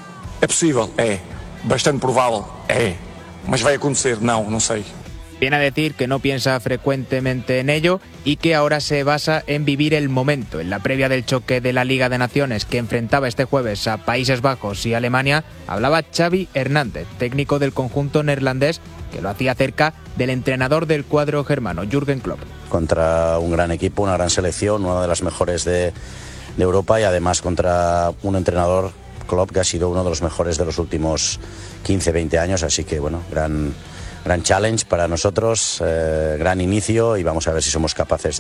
S28: é possível? É. Bastante provável? É. Mas vai acontecer? Não, não sei.
S27: Viene a decir que no piensa frecuentemente en ello y que ahora se basa en vivir el momento. En la previa del choque de la Liga de Naciones que enfrentaba este jueves a Países Bajos y Alemania, hablaba Xavi Hernández, técnico del conjunto neerlandés, que lo hacía cerca del entrenador del cuadro germano, Jürgen Klopp.
S29: Contra un gran equipo, una gran selección, una de las mejores de Europa y además contra un entrenador, Klopp, que ha sido uno de los mejores de los últimos 15-20 años, así que bueno, gran challenge para nosotros, gran inicio y vamos a ver si somos capaces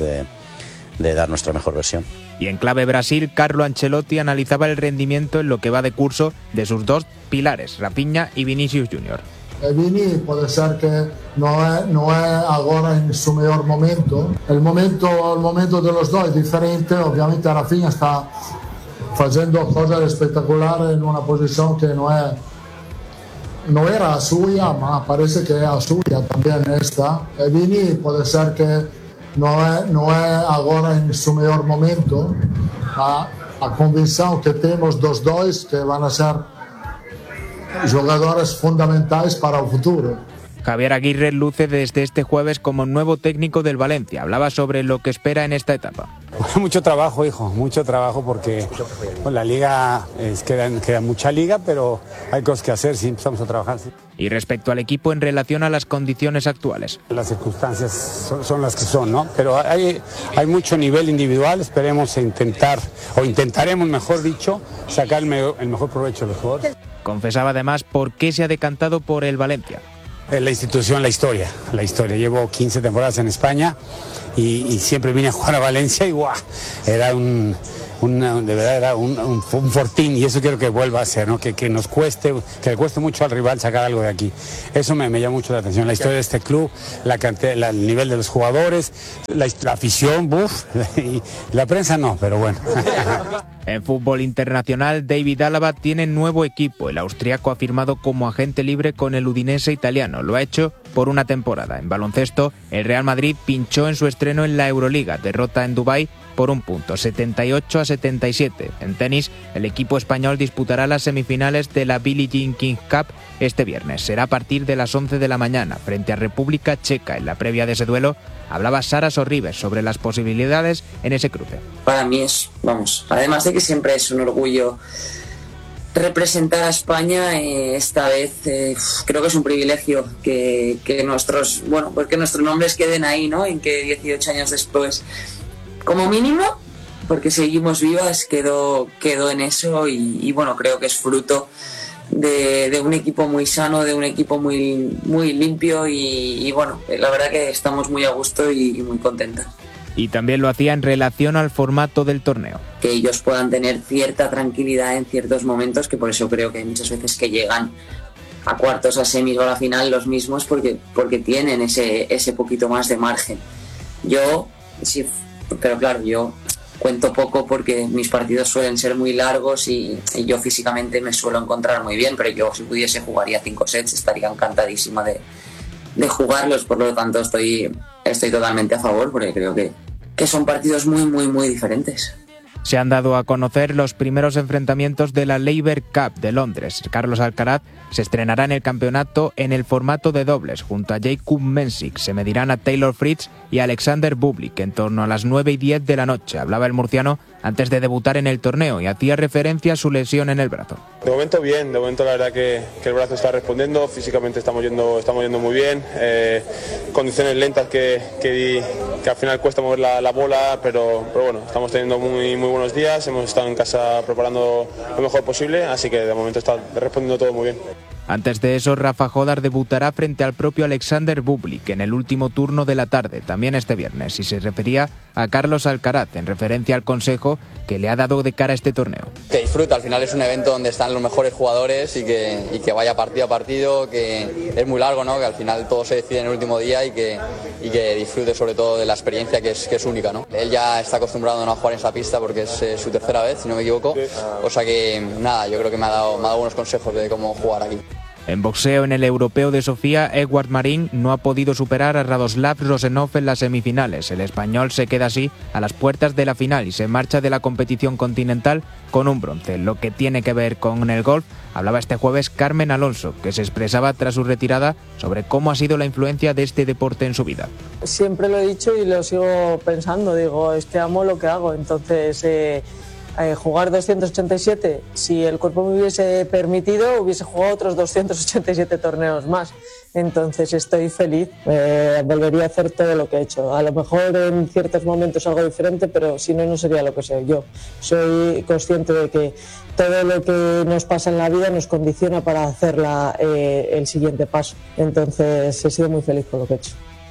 S29: de dar nuestra mejor versión.
S27: Y en clave Brasil, Carlo Ancelotti analizaba el rendimiento en lo que va de curso de sus dos pilares, Rafinha y Vinicius Junior.
S30: Vini puede ser que no es ahora en su mejor momento. El momento de los dos es diferente. Obviamente Rafinha está facendo cose spettacolari in una posizione che non era suya, ma parece que era suya también esta. E Vini puede ser que no es ahora en su mejor momento, ma a convicción que tenemos dos que van a ser jugadores fundamentales para el futuro.
S27: Javier Aguirre luce desde este jueves como nuevo técnico del Valencia. Hablaba sobre lo que espera en esta etapa.
S6: Mucho trabajo, hijo, mucho trabajo porque la liga, queda mucha liga, pero hay cosas que hacer, sí, empezamos a trabajar. Sí.
S27: Y respecto al equipo en relación a las condiciones actuales.
S6: Las circunstancias son las que son, ¿no? Pero hay mucho nivel individual, esperemos intentaremos, mejor dicho, sacar el mejor provecho de los jugadores.
S27: Confesaba además por qué se ha decantado por el Valencia.
S6: La institución, la historia. Llevo 15 temporadas en España y siempre vine a jugar a Valencia y ¡guau! Era de verdad era un fortín, y eso quiero que vuelva a ser, ¿no? Que le cueste mucho al rival sacar algo de aquí. Eso me llama mucho la atención, la historia de este club, el nivel de los jugadores, la afición, y la prensa no, pero bueno.
S27: En fútbol internacional, David Alaba tiene nuevo equipo. El austriaco ha firmado como agente libre con el Udinese italiano. Lo ha hecho por una temporada. En baloncesto, el Real Madrid pinchó en su estreno en la Euroliga. Derrota en Dubái por un punto, 78-77. En tenis, el equipo español disputará las semifinales de la Billie Jean King Cup este viernes. Será a partir de las 11 de la mañana, frente a República Checa. En la previa de ese duelo, hablaba Sara Sorribes sobre las posibilidades en ese cruce.
S7: Para mí además de que siempre es un orgullo representar a España, esta vez creo que es un privilegio que nuestros nombres queden ahí, ¿no? En que 18 años después, como mínimo, porque seguimos vivas, quedó en eso y bueno, creo que es fruto de un equipo muy sano, de un equipo muy, muy limpio y bueno, la verdad que estamos muy a gusto y muy contentas.
S27: Y también lo hacía en relación al formato del torneo.
S7: Que ellos puedan tener cierta tranquilidad en ciertos momentos, que por eso creo que hay muchas veces que llegan a cuartos, a semis o a la final los mismos porque tienen ese poquito más de margen. Yo cuento poco porque mis partidos suelen ser muy largos y yo físicamente me suelo encontrar muy bien, pero yo si pudiese jugaría 5 sets, estaría encantadísima de jugarlos, por lo tanto estoy totalmente a favor porque creo que son partidos muy, muy, muy diferentes.
S27: Se han dado a conocer los primeros enfrentamientos de la Laver Cup de Londres. Carlos Alcaraz se estrenará en el campeonato en el formato de dobles junto a Jakub Mensik. Se medirán a Taylor Fritz y a Alexander Bublik en torno a las 9:10 de la noche. Hablaba el murciano antes de debutar en el torneo y hacía referencia a su lesión en el brazo.
S8: De momento bien, la verdad que el brazo está respondiendo, físicamente estamos yendo muy bien, condiciones lentas que al final cuesta mover la bola, pero bueno, estamos teniendo muy, muy buenos días, hemos estado en casa preparando lo mejor posible, así que de momento está respondiendo todo muy bien.
S27: Antes de eso, Rafa Jodar debutará frente al propio Alexander Bublik en el último turno de la tarde, también este viernes, y se refería a Carlos Alcaraz en referencia al consejo que le ha dado de cara a este torneo.
S9: Que disfruta, al final es un evento donde están los mejores jugadores y que vaya partido a partido, que es muy largo, ¿no? Que al final todo se decide en el último día y que disfrute sobre todo de la experiencia que es única, ¿no? Él ya está acostumbrado a no jugar en esa pista porque es su tercera vez, si no me equivoco, o sea que nada, yo creo que me ha dado buenos consejos de cómo jugar aquí.
S27: En boxeo, en el europeo de Sofía, Edward Marín no ha podido superar a Radoslav Rosenov en las semifinales. El español se queda así a las puertas de la final y se marcha de la competición continental con un bronce. Lo que tiene que ver con el golf, hablaba este jueves Carmen Alonso, que se expresaba tras su retirada sobre cómo ha sido la influencia de este deporte en su vida.
S10: Siempre lo he dicho y lo sigo pensando, digo, es que amo lo que hago, entonces... jugar 287, si el cuerpo me hubiese permitido, hubiese jugado otros 287 torneos más. Entonces estoy feliz, volvería a hacer todo lo que he hecho. A lo mejor en ciertos momentos algo diferente, pero si no, no sería lo que soy yo. Soy consciente de que todo lo que nos pasa en la vida nos condiciona para hacer el siguiente paso. Entonces he sido muy feliz con lo que he hecho.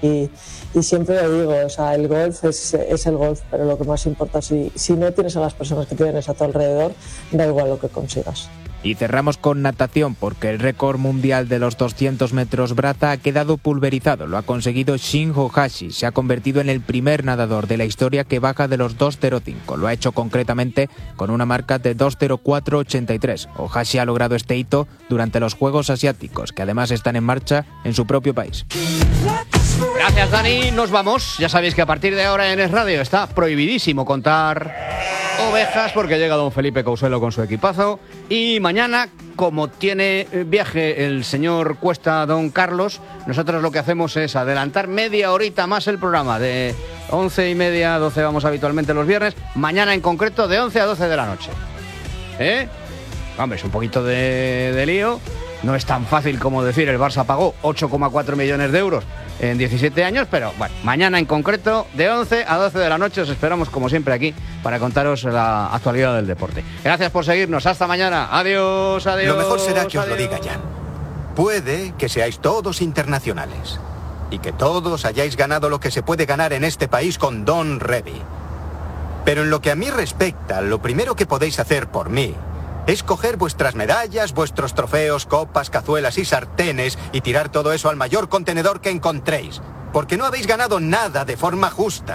S10: Y siempre lo digo, o sea, el golf es el golf, pero lo que más importa, si no tienes a las personas que tienes a tu alrededor, da igual lo que consigas.
S27: Y cerramos con natación, porque el récord mundial de los 200 metros braza ha quedado pulverizado. Lo ha conseguido Shin Ohashi. Se ha convertido en el primer nadador de la historia que baja de los 2.05. Lo ha hecho concretamente con una marca de 2.04.83. Ohashi ha logrado este hito durante los Juegos Asiáticos, que además están en marcha en su propio país.
S3: Gracias, Dani. Nos vamos. Ya sabéis que a partir de ahora en Es Radio está prohibidísimo contar ovejas porque llega don Felipe Couselo con su equipazo. Y mañana, como tiene viaje el señor Cuesta, don Carlos, nosotros lo que hacemos es adelantar media horita más el programa. De 11:30 a 12 vamos habitualmente los viernes. Mañana en concreto de 11 a 12 de la noche. Hombre, es un poquito de lío. No es tan fácil como decir el Barça pagó 8,4 millones de euros en 17 años, pero bueno, mañana en concreto de 11 a 12 de la noche os esperamos como siempre aquí para contaros la actualidad del deporte. Gracias por seguirnos, hasta mañana, adiós, adiós.
S1: Lo mejor será que os lo
S3: adiós.
S1: diga Jan. Puede que seáis todos internacionales y que todos hayáis ganado lo que se puede ganar en este país con Don Revy. Pero en lo que a mí respecta, lo primero que podéis hacer por mí es coger vuestras medallas, vuestros trofeos, copas, cazuelas y sartenes y tirar todo eso al mayor contenedor que encontréis, porque no habéis ganado nada de forma justa.